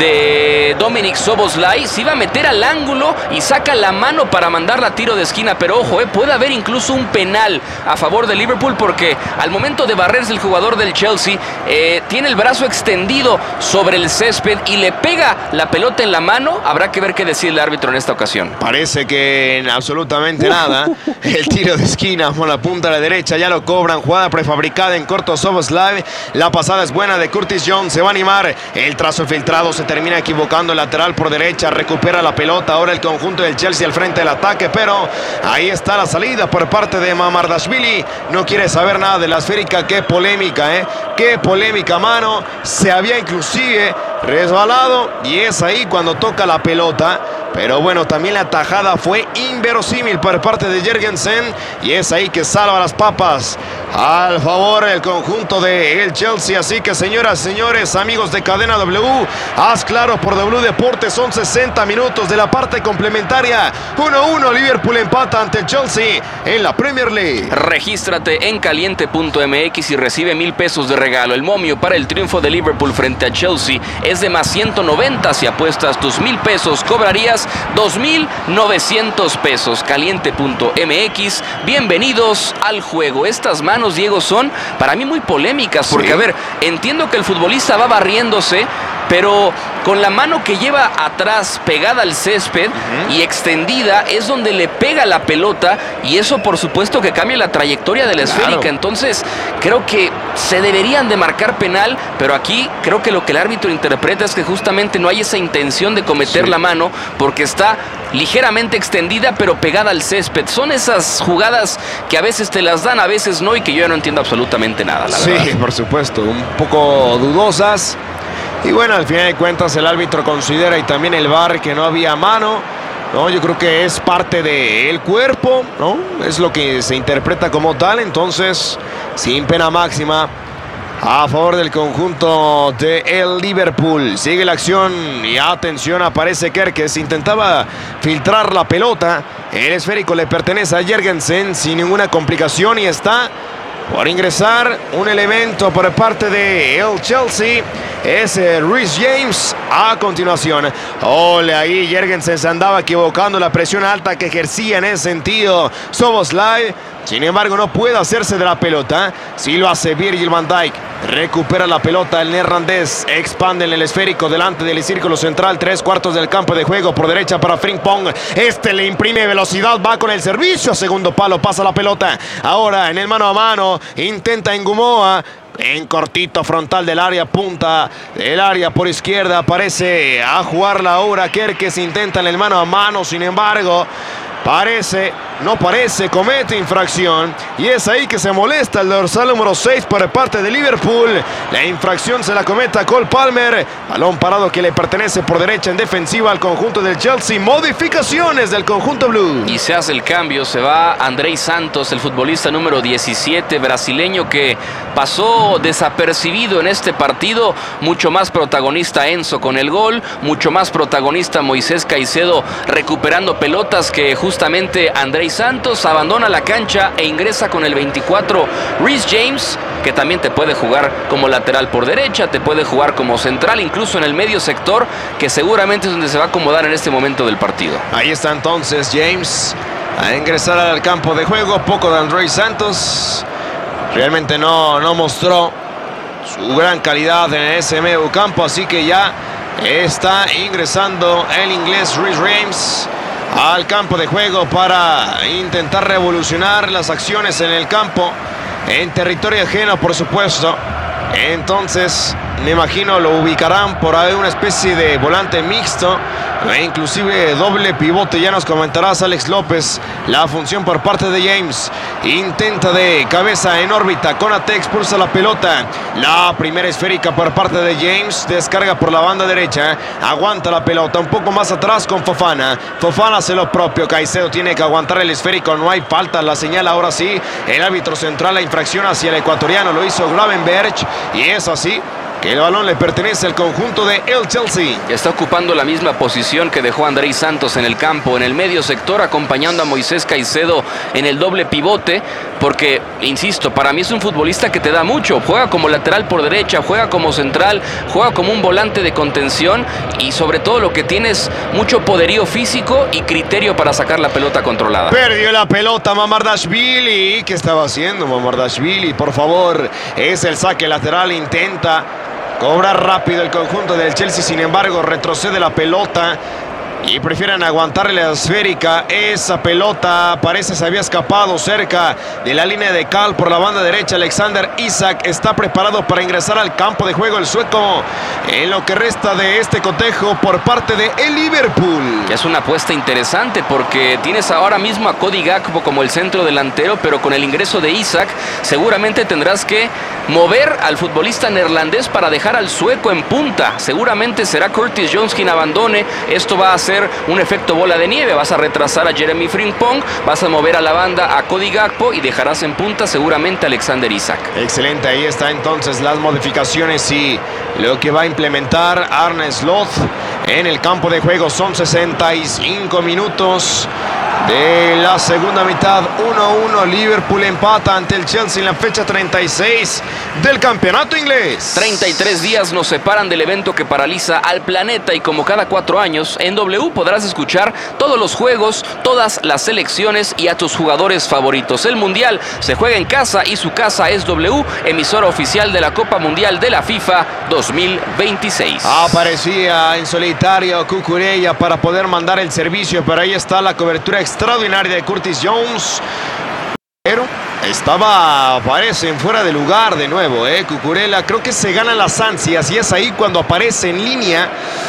de Dominik Szoboszlai. Se iba a meter al ángulo y saca la mano para mandarla a tiro de esquina, pero ojo, eh, puede haber incluso un penal a favor de Liverpool, porque al momento de barrerse el jugador del Chelsea eh, tiene el brazo extendido sobre el césped y le pega la pelota en la mano. Habrá que ver qué decide el árbitro en esta ocasión. Parece que en absolutamente nada. El tiro de esquina por la punta de la derecha, ya lo cobran. Jugada prefabricada en corto Szoboszlai. La pasada es buena de Curtis Jones, se va a animar. El trazo filtrado se termina equivocando. El lateral por derecha, recupera la pelota. Ahora el conjunto del Chelsea al frente del ataque, pero ahí está la salida por parte de Mamardashvili. No quiere saber nada de la esférica. Qué polémica, ¿eh? Qué polémica, mano. Se había inclusive resbalado y es ahí cuando toca la pelota. Pero bueno, también la tajada fue inverosímil por parte de Jørgensen y es ahí que salva las papas al favor del conjunto del Chelsea. Así que, señoras, señores, amigos de Cadena W, haz claro por W Deportes. Son sesenta minutos de la parte complementaria. uno a uno, Liverpool empata ante el Chelsea en la Premier League. Regístrate en caliente punto m x y recibe mil pesos de regalo. El momio para el triunfo de Liverpool frente a Chelsea es de más ciento noventa. Si apuestas tus mil pesos, cobrarías dos mil novecientos pesos. caliente punto m x. Bienvenidos al juego. Estas manos, Diego, son para mí muy polémicas, porque, sí, a ver, entiendo que el futbolista va barriéndose, pero con la mano que lleva atrás pegada al césped uh-huh. y extendida es donde le pega la pelota, y eso por supuesto que cambia la trayectoria de la claro. esférica. Entonces creo que se deberían de marcar penal, pero aquí creo que lo que el árbitro interpreta es que justamente no hay esa intención de cometer sí. la mano, porque está ligeramente extendida pero pegada al césped. Son esas jugadas que a veces te las dan, a veces no, y que yo ya no entiendo absolutamente nada, la sí, verdad. por supuesto, un poco dudosas. Y bueno, al final de cuentas el árbitro considera, y también el V A R, que no había mano. No, yo creo que es parte del cuerpo, ¿no? Es lo que se interpreta como tal. Entonces, sin pena máxima a favor del conjunto de el Liverpool. Sigue la acción y atención, aparece Kerkez. Intentaba filtrar la pelota. El esférico le pertenece a Jørgensen sin ninguna complicación y está por ingresar un elemento por parte de el Chelsea. Es Reece James a continuación. Ole, ahí Jørgensen se andaba equivocando. La presión alta que ejercía en ese sentido Szoboszlai. Sin embargo, no puede hacerse de la pelota. Sí lo hace Virgil van Dijk. Recupera la pelota el neerlandés. Expande en el esférico delante del círculo central. Tres cuartos del campo de juego. Por derecha para Frimpong. Este le imprime velocidad. Va con el servicio. Segundo palo. Pasa la pelota. Ahora en el mano a mano. Intenta Ngumoa. En cortito frontal del área, punta del área por izquierda. Aparece a jugarla ahora Kerkez. Intenta en el mano a mano. Sin embargo, parece, no parece, comete infracción. Y es ahí que se molesta el dorsal número seis por parte de Liverpool. La infracción se la comete a Cole Palmer. Balón parado que le pertenece por derecha en defensiva al conjunto del Chelsea. Modificaciones del conjunto blue. Y se hace el cambio, se va Andrei Santos, el futbolista número diecisiete, brasileño, que pasó desapercibido en este partido. Mucho más protagonista Enzo con el gol, mucho más protagonista Moisés Caicedo recuperando pelotas que justamente Andrei Santos. Abandona la cancha e ingresa con el veinticuatro Reece James, que también te puede jugar como lateral por derecha, te puede jugar como central, incluso en el medio sector, que seguramente es donde se va a acomodar en este momento del partido. Ahí está entonces James a ingresar al campo de juego. Poco de Andrei Santos. Realmente no, no mostró su gran calidad en ese medio campo, así que ya está ingresando el inglés Reece James al campo de juego para intentar revolucionar las acciones en el campo, en territorio ajeno, por supuesto. Entonces, me imagino lo ubicarán por ahí una especie de volante mixto e inclusive doble pivote. Ya nos comentarás, Alex López, la función por parte de James. Intenta de cabeza en órbita. Konate expulsa la pelota. La primera esférica por parte de James. Descarga por la banda derecha. Aguanta la pelota un poco más atrás con Fofana. Fofana hace lo propio. Caicedo tiene que aguantar el esférico. No hay falta. La señala ahora sí el árbitro central. La infracción hacia el ecuatoriano lo hizo Gravenberch. Y es así que el balón le pertenece al conjunto de el Chelsea. Está ocupando la misma posición que dejó Andrei Santos en el campo, en el medio sector, acompañando a Moisés Caicedo en el doble pivote, porque, insisto, para mí es un futbolista que te da mucho. Juega como lateral por derecha, juega como central, juega como un volante de contención y sobre todo lo que tiene es mucho poderío físico y criterio para sacar la pelota controlada. Perdió la pelota Mamardashvili. ¿Qué estaba haciendo Mamardashvili? Por favor, es el saque lateral, intenta cobrar rápido el conjunto del Chelsea, sin embargo retrocede la pelota y prefieren aguantarle la esférica. Esa pelota parece se había escapado cerca de la línea de cal por la banda derecha. Alexander Isak está preparado para ingresar al campo de juego el sueco en lo que resta de este cotejo por parte de el Liverpool. Es una apuesta interesante porque tienes ahora mismo a Cody Gakpo como el centro delantero, pero con el ingreso de Isak seguramente tendrás que mover al futbolista neerlandés para dejar al sueco en punta. Seguramente será Curtis Jones quien abandone. Esto va a ser un efecto bola de nieve. Vas a retrasar a Jeremy Frimpong, vas a mover a la banda a Cody Gakpo y dejarás en punta seguramente a Alexander Isak. Excelente, ahí está entonces las modificaciones y lo que va a implementar Arne Slot en el campo de juego. Son sesenta y cinco minutos de la segunda mitad. uno a uno, Liverpool empata ante el Chelsea en la fecha treinta y seis del campeonato inglés. treinta y tres días nos separan del evento que paraliza al planeta y como cada cuatro años en W podrás escuchar todos los juegos, todas las selecciones y a tus jugadores favoritos. El Mundial se juega en casa y su casa es W, emisora oficial de la Copa Mundial de la FIFA dos mil veintiséis. Aparecía en solitario Cucurella para poder mandar el servicio, pero ahí está la cobertura extraordinaria de Curtis Jones. Pero estaba, aparecen fuera de lugar de nuevo, ¿eh? Cucurella, creo que se ganan las ansias y es ahí cuando aparece en línea.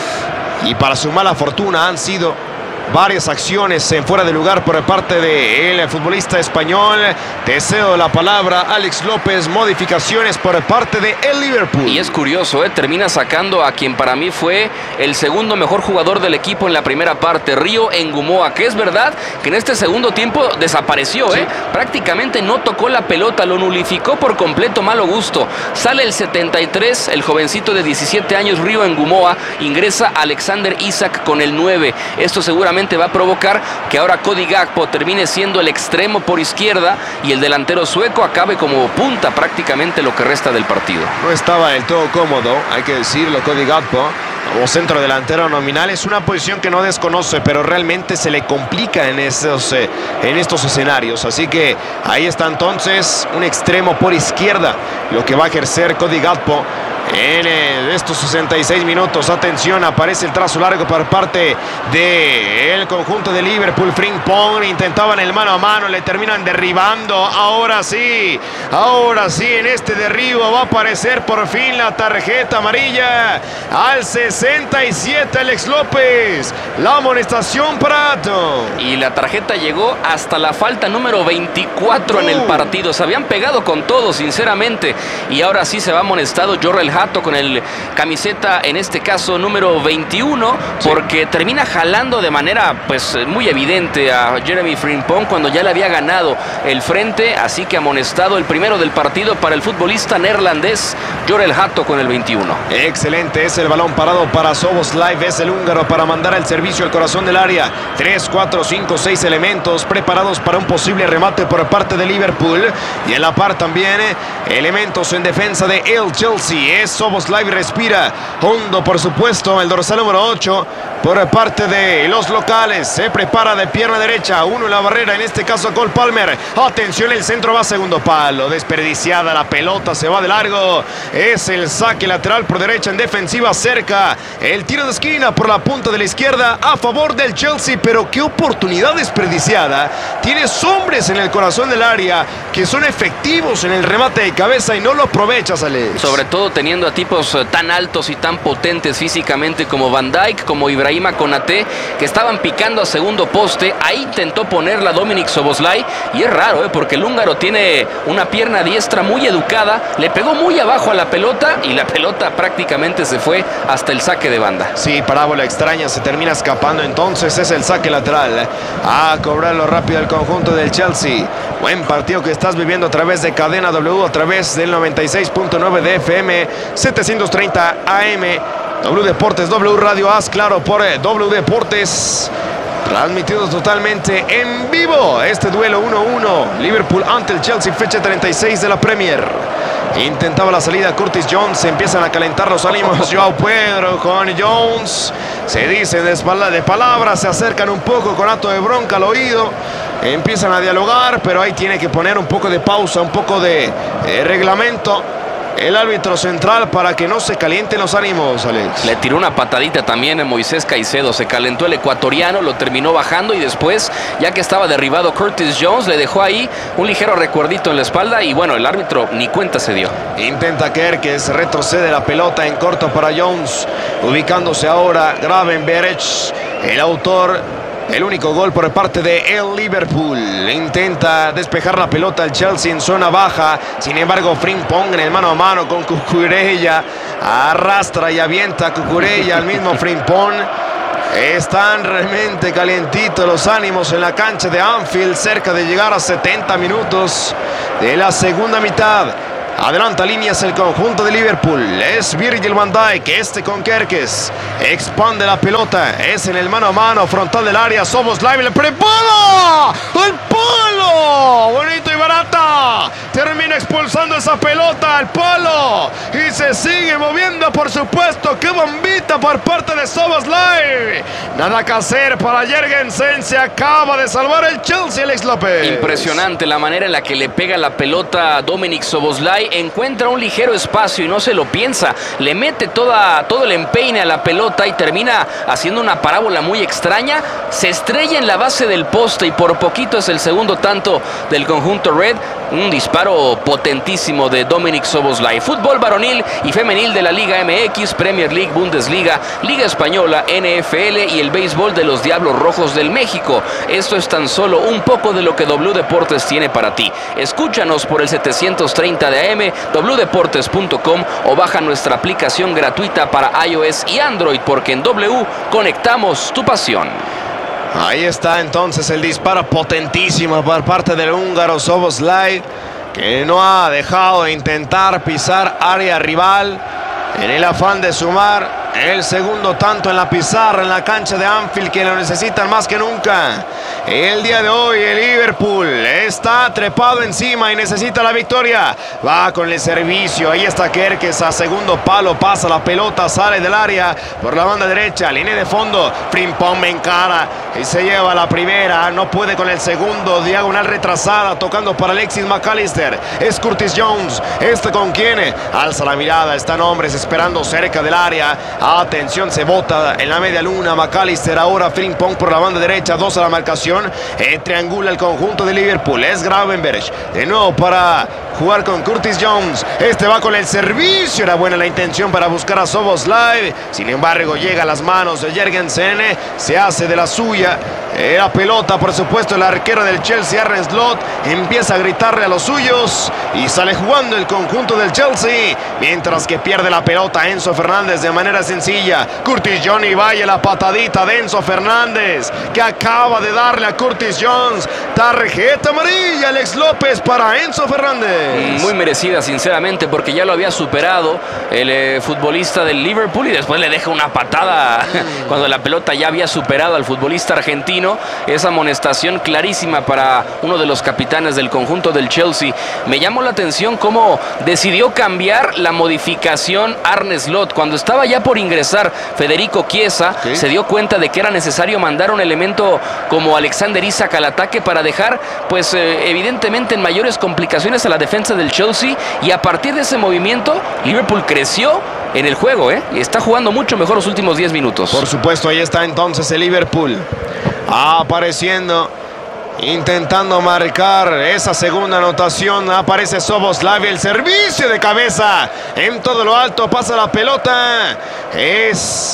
Y para su mala fortuna han sido varias acciones en fuera de lugar por parte del futbolista español. Te cedo la palabra, Alex López. Modificaciones por parte de el Liverpool. Y es curioso, ¿eh? Termina sacando a quien para mí fue el segundo mejor jugador del equipo en la primera parte, Río Ngumoa, que es verdad que en este segundo tiempo desapareció, ¿eh? Sí. Prácticamente no tocó la pelota, lo nulificó por completo, malo gusto. Sale el setenta y tres, el jovencito de diecisiete años, Río Ngumoa, ingresa Alexander Isak con el nueve. Esto seguramente va a provocar que ahora Cody Gakpo termine siendo el extremo por izquierda y el delantero sueco acabe como punta prácticamente lo que resta del partido. No estaba del todo cómodo, hay que decirlo, Cody Gakpo como centro delantero nominal. Es una posición que no desconoce, pero realmente se le complica en estos, eh, en estos escenarios. Así que ahí está entonces un extremo por izquierda, lo que va a ejercer Cody Gakpo en eh, estos sesenta y seis minutos. Atención, aparece el trazo largo por parte del conjunto de Liverpool. Frimpong intentaban el mano a mano, le terminan derribando. Ahora sí, ahora sí, en este derribo va a aparecer por fin la tarjeta amarilla al sesenta y siete, Alex López. La amonestación para Ato. Y la tarjeta llegó hasta la falta número veinticuatro uh. en el partido. Se habían pegado con todo, sinceramente. Y ahora sí se va amonestado Jorrel Hato con el camiseta, en este caso número veintiuno, sí, porque termina jalando de manera pues muy evidente a Jeremy Frimpong cuando ya le había ganado el frente. Así que amonestado el primero del partido para el futbolista neerlandés Jorrel Hato con el veintiuno. Excelente, es el balón parado para Szoboszlai, es el húngaro para mandar el servicio al corazón del área. tres, cuatro, cinco, seis elementos preparados para un posible remate por parte de Liverpool. Y en la par también elementos en defensa de el Chelsea. Es Szoboszlai, respira hondo, por supuesto, el dorsal número ocho por parte de los locales. Se prepara de pierna derecha, uno en la barrera, en este caso Cole Palmer. Atención, el centro va a segundo palo, desperdiciada la pelota, se va de largo. Es el saque lateral por derecha en defensiva, cerca el tiro de esquina por la punta de la izquierda a favor del Chelsea, pero qué oportunidad desperdiciada. Tienes hombres en el corazón del área que son efectivos en el remate de cabeza y no lo aprovechas, Alex. Sobre todo teniendo a tipos tan altos y tan potentes físicamente como Van Dijk, como Ibrahimovic Ibrahima Konaté, que estaban picando a segundo poste. Ahí intentó ponerla Dominik Szoboszlai y es raro, ¿eh? porque el húngaro tiene una pierna diestra muy educada, le pegó muy abajo a la pelota y la pelota prácticamente se fue hasta el saque de banda. Sí, parábola extraña, se termina escapando, entonces es el saque lateral. A cobrarlo rápido el conjunto del Chelsea. Buen partido que estás viviendo a través de Cadena W, a través del noventa y seis punto nueve de F M, setecientos treinta A M, W Deportes, W Radio As, claro, por W Deportes. Transmitido totalmente en vivo este duelo uno uno. Liverpool ante el Chelsea, fecha treinta y seis de la Premier. Intentaba la salida Curtis Jones, se empiezan a calentar los ánimos. Joao Pedro con Jones, se dicen de, espalda, de palabras, se acercan un poco con acto de bronca al oído. Empiezan a dialogar, pero ahí tiene que poner un poco de pausa, un poco de eh, reglamento el árbitro central para que no se calienten los ánimos, Alex. Le tiró una patadita también a Moisés Caicedo, se calentó el ecuatoriano, lo terminó bajando y después, ya que estaba derribado Curtis Jones, le dejó ahí un ligero recuerdito en la espalda y bueno, el árbitro ni cuenta se dio. Intenta Kerkez, retrocede la pelota en corto para Jones, ubicándose ahora Gravenberch, el autor. El único gol por parte de el Liverpool. Intenta despejar la pelota el Chelsea en zona baja. Sin embargo, Frimpong en el mano a mano con Cucurella. Arrastra y avienta a Cucurella al mismo Frimpong. Están realmente calientitos los ánimos en la cancha de Anfield. Cerca de llegar a setenta minutos de la segunda mitad. Adelanta líneas el conjunto de Liverpool. Es Virgil van Dijk, este con Kerkez. Expande la pelota. Es en el mano a mano, frontal del área. Szoboszlai, le prepara. ¡El palo! Bonito y barata. Termina expulsando esa pelota al palo. Y se sigue moviendo, por supuesto. ¡Qué bombita por parte de Szoboszlai! Nada que hacer para Jørgensen. Se acaba de salvar el Chelsea, Alex López. Impresionante la manera en la que le pega la pelota a Dominik Szoboszlai. Encuentra un ligero espacio y no se lo piensa. Le mete toda, todo el empeine a la pelota y termina haciendo una parábola muy extraña. Se estrella en la base del poste y por poquito es el segundo tanto del conjunto Red. Un disparo potentísimo de Dominik Szoboszlai. Fútbol varonil y femenil de la Liga M X, Premier League, Bundesliga, Liga Española, N F L y el béisbol de los Diablos Rojos del México. Esto es tan solo un poco de lo que W Deportes tiene para ti. Escúchanos por el setecientos treinta de A M, w deportes punto com o baja nuestra aplicación gratuita para iOS y Android, porque en W conectamos tu pasión. Ahí está entonces el disparo potentísimo por parte del húngaro Szoboszlai, que no ha dejado de intentar pisar área rival en el afán de sumar el segundo tanto en la pizarra en la cancha de Anfield, que lo necesitan más que nunca. El día de hoy el Liverpool está trepado encima y necesita la victoria. Va con el servicio, ahí está Kerkez a segundo palo, pasa la pelota, sale del área por la banda derecha, línea de fondo, Frimpong me encara y se lleva la primera, no puede con el segundo, diagonal retrasada, tocando para Alexis McAllister, es Curtis Jones, este con quien alza la mirada, están hombres esperando cerca del área. Atención, se bota en la media luna McAllister, ahora Frimpong por la banda derecha, dos a la marcación, eh, triangula el conjunto de Liverpool, es Gravenberch, de nuevo para jugar con Curtis Jones, este va con el servicio, era buena la intención para buscar a Szoboszlai, sin embargo llega a las manos de Jørgensen, se hace de la suya, eh, la pelota por supuesto el arquero del Chelsea, Arne Slot, empieza a gritarle a los suyos y sale jugando el conjunto del Chelsea, mientras que pierde la pelota Enzo Fernández de manera sencilla. Curtis Jones, y vaya la patadita de Enzo Fernández, que acaba de darle a Curtis Jones tarjeta amarilla, Alex López, para Enzo Fernández. Muy merecida, sinceramente, porque ya lo había superado el eh, futbolista del Liverpool y después le deja una patada cuando la pelota ya había superado al futbolista argentino. Esa amonestación clarísima para uno de los capitanes del conjunto del Chelsea. Me llamó la atención cómo decidió cambiar la modificación Arne Slot. Cuando estaba ya por ingresar Federico Chiesa, ¿sí?, se dio cuenta de que era necesario mandar un elemento como Alexander Isak al ataque para dejar, pues eh, evidentemente en mayores complicaciones a la defensa del Chelsea, y a partir de ese movimiento Liverpool creció en el juego, ¿eh? Y está jugando mucho mejor los últimos diez minutos. Por supuesto, ahí está entonces el Liverpool apareciendo, intentando marcar esa segunda anotación. Aparece Szoboszlai, el servicio de cabeza en todo lo alto, pasa la pelota, es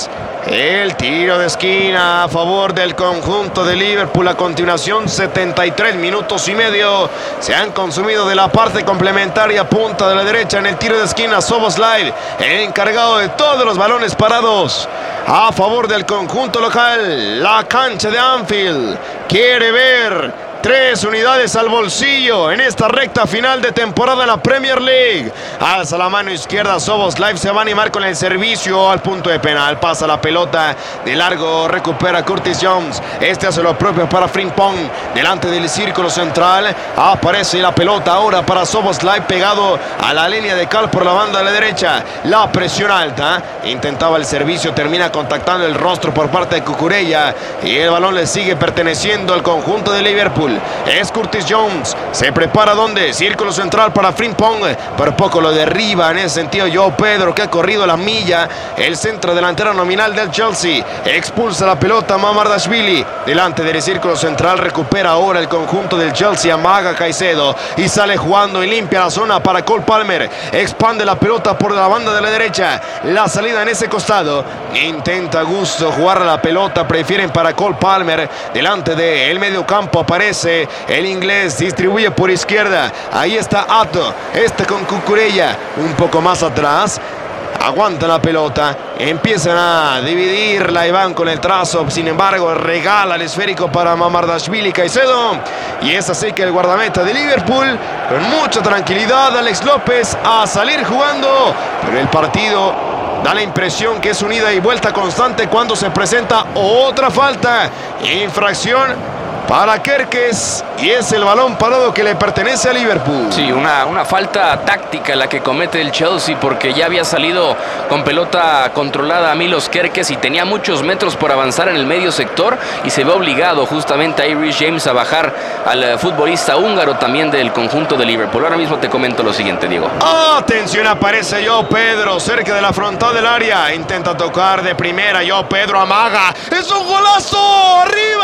El tiro de esquina a favor del conjunto de Liverpool. A continuación, setenta y tres minutos y medio se han consumido de la parte complementaria. Punta de la derecha en el tiro de esquina. Szoboszlai, el encargado de todos los balones parados a favor del conjunto local. La cancha de Anfield quiere ver tres unidades al bolsillo en esta recta final de temporada en la Premier League. Alza la mano izquierda Szoboszlai, se va a animar con el servicio al punto de penal. Pasa la pelota de largo, recupera Curtis Jones. Este hace lo propio para Frimpong. Delante del círculo central aparece la pelota ahora para Szoboszlai, pegado a la línea de cal por la banda de la derecha. La presión alta, intentaba el servicio, termina contactando el rostro por parte de Cucurella y el balón le sigue perteneciendo al conjunto de Liverpool. Es Curtis Jones, se prepara donde, círculo central para Frimpong, por poco lo derriba en ese sentido João Pedro, que ha corrido la milla. El centro delantero nominal del Chelsea expulsa la pelota Mamardashvili, delante del círculo central, recupera ahora el conjunto del Chelsea, amaga Caicedo y sale jugando y limpia la zona para Cole Palmer. Expande la pelota por la banda de la derecha, la salida en ese costado, intenta Gusto jugar a la pelota, prefieren para Cole Palmer. Delante del medio campo aparece el inglés, distribuye por izquierda, ahí está Atto, este con Cucurella un poco más atrás. Aguanta la pelota, empiezan a dividirla y van con el trazo. Sin embargo, regala el esférico para Mamardashvili Caicedo. Y es así que el guardameta de Liverpool, con mucha tranquilidad, Alex López, a salir jugando. Pero el partido da la impresión que es una ida y vuelta constante cuando se presenta otra falta. Infracción para Kerkez y es el balón parado que le pertenece a Liverpool. Sí, una, una falta táctica la que comete el Chelsea, porque ya había salido con pelota controlada a Milos Kerkez y tenía muchos metros por avanzar en el medio sector y se ve obligado justamente a Irish James a bajar al futbolista húngaro también del conjunto de Liverpool. Ahora mismo te comento lo siguiente, Diego. Atención, aparece João Pedro cerca de la frontal del área, intenta tocar de primera, João Pedro amaga, es un golazo,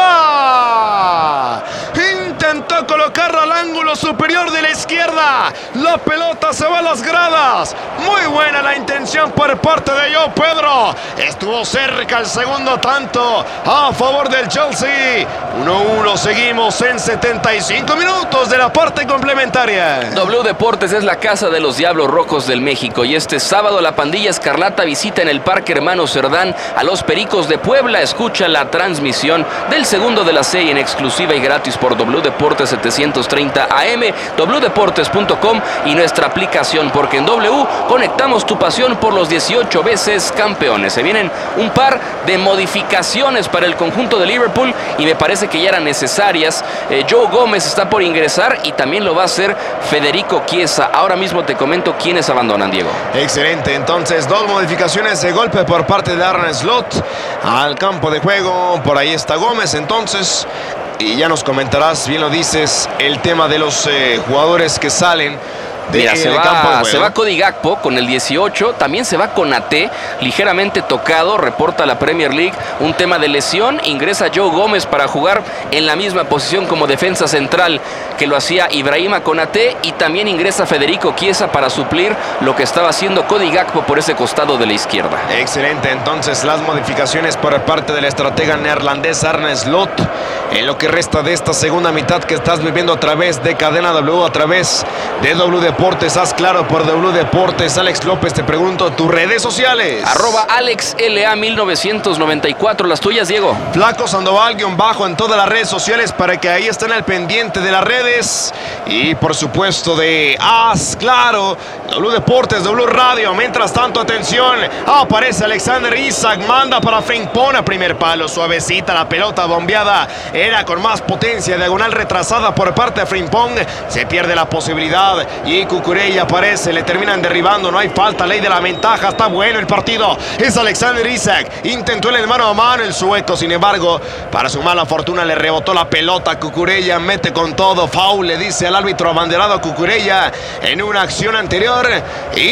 arriba. Intentó colocarla al ángulo superior de la izquierda. La pelota se va a las gradas. Muy buena la intención por parte de João Pedro. Estuvo cerca el segundo tanto a favor del Chelsea. uno uno, seguimos en setenta y cinco minutos de la parte complementaria. W Deportes es la casa de los Diablos Rojos del México y este sábado la pandilla escarlata visita en el Parque Hermano Cerdán a los Pericos de Puebla. Escucha la transmisión del segundo de la serie en exclusiva y gratis por W Deportes setecientos treinta A M, w deportes punto com y nuestra aplicación, porque en W conectamos tu pasión por los dieciocho veces campeones. Se vienen un par de modificaciones para el conjunto de Liverpool y me parece que ya eran necesarias. Eh, Joe Gómez está por ingresar y también lo va a hacer Federico Chiesa. Ahora mismo te comento quiénes abandonan, Diego. Excelente, entonces dos modificaciones de golpe por parte de Arne Slot al campo de juego. Por ahí está Gómez, entonces. Y ya nos comentarás, bien lo dices, el tema de los eh, jugadores que salen de, Mira, se, de va, campo de juego. se va Cody Gakpo con el dieciocho, también se va Konaté, ligeramente tocado, reporta la Premier League, un tema de lesión. Ingresa Joe Gómez para jugar en la misma posición como defensa central que lo hacía Ibrahima Konaté, y también ingresa Federico Chiesa para suplir lo que estaba haciendo Cody Gakpo por ese costado de la izquierda. Excelente, entonces las modificaciones por parte del estratega neerlandés Arne Slot en lo que resta de esta segunda mitad que estás viviendo a través de Cadena W, a través de W Deportes. Haz claro por W Deportes. Alex López, te pregunto tus redes sociales. Arroba Alex L A mil novecientos noventa y cuatro, las tuyas, Diego. Flaco Sandoval guión bajo en todas las redes sociales para que ahí estén al pendiente de las redes. Y por supuesto de Haz claro, W Deportes, W Radio. Mientras tanto, atención, aparece Alexander Isak, manda para Frimpong a primer palo, suavecita la pelota bombeada. Era con más potencia, diagonal retrasada por parte de Frimpong. Se pierde la posibilidad y Cucurella aparece, le terminan derribando. No hay falta, ley de la ventaja. Está bueno el partido. Es Alexander Isak. Intentó el mano a mano el sueco. Sin embargo, para su mala fortuna le rebotó la pelota a Cucurella. Mete con todo. Foul, le dice al árbitro abanderado a Cucurella en una acción anterior. Y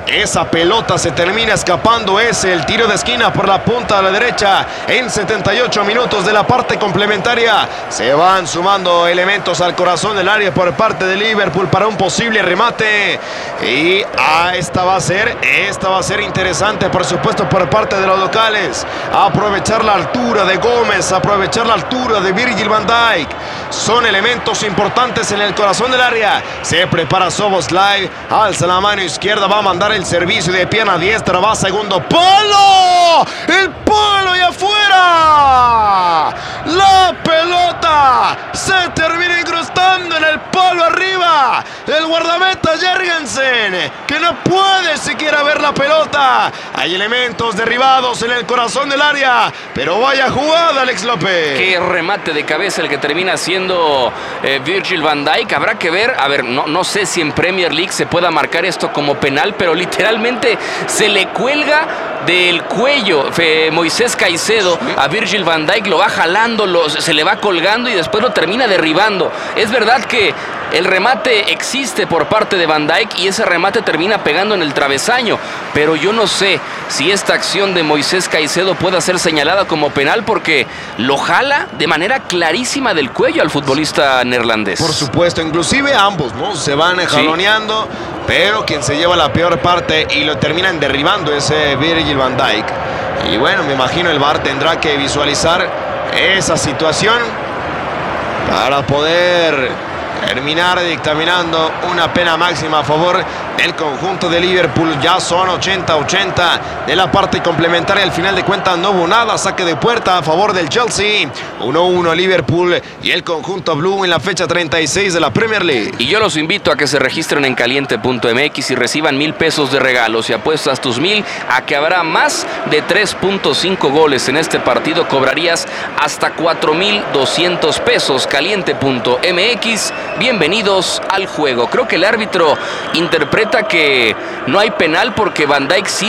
esa pelota se termina escapando. Es el tiro de esquina por la punta de la derecha en setenta y ocho minutos de la parte complementaria. Se van sumando elementos al corazón del área por parte de Liverpool para un posible remate. Y ah, esta va a ser, esta va a ser interesante, por supuesto, por parte de los locales. Aprovechar la altura de Gómez, aprovechar la altura de Virgil van Dijk. Son elementos importantes en el corazón del área. Se prepara Szoboszlai, alza la mano izquierda, va a mandar el servicio de pierna diestra, va a segundo palo. El palo y afuera. La pelota se termina incrustando en el palo arriba. El guardameta Jørgensen, que no puede siquiera ver la pelota. Hay elementos derribados en el corazón del área, pero vaya jugada, Alex López. Qué remate de cabeza el que termina siendo eh, Virgil van Dijk. Habrá que ver, a ver, no, no sé si en Premier League se pueda marcar esto como penal, pero literalmente se le cuelga del cuello eh, Moisés Caicedo a Virgil van Dijk, lo va jalando, lo, se le va colgando y después lo termina derribando. Es verdad que el remate existe por parte de Van Dijk y ese remate termina pegando en el travesaño, pero yo no sé si esta acción de Moisés Caicedo pueda ser señalada como penal porque lo jala de manera clarísima del cuello al futbolista neerlandés. Por supuesto, inclusive ambos, ¿no? Se van jaloneando, sí, pero quien se lleva la peor parte y lo terminan derribando es eh, Virgil van Dijk. Y bueno, me imagino el V A R tendrá que visualizar esa situación para poder terminar dictaminando una pena máxima a favor del conjunto de Liverpool. Ya son ochenta ochenta de la parte complementaria. Al final de cuentas no hubo nada. Saque de puerta a favor del Chelsea. uno uno Liverpool y el conjunto blue en la fecha treinta y seis de la Premier League. Y yo los invito a que se registren en caliente punto m x y reciban mil pesos de regalo. Si apuestas tus mil a que habrá más de tres punto cinco goles en este partido, cobrarías hasta cuatro mil doscientos pesos. caliente punto m x. Bienvenidos al juego. Creo que el árbitro interpreta que no hay penal porque Van Dijk sí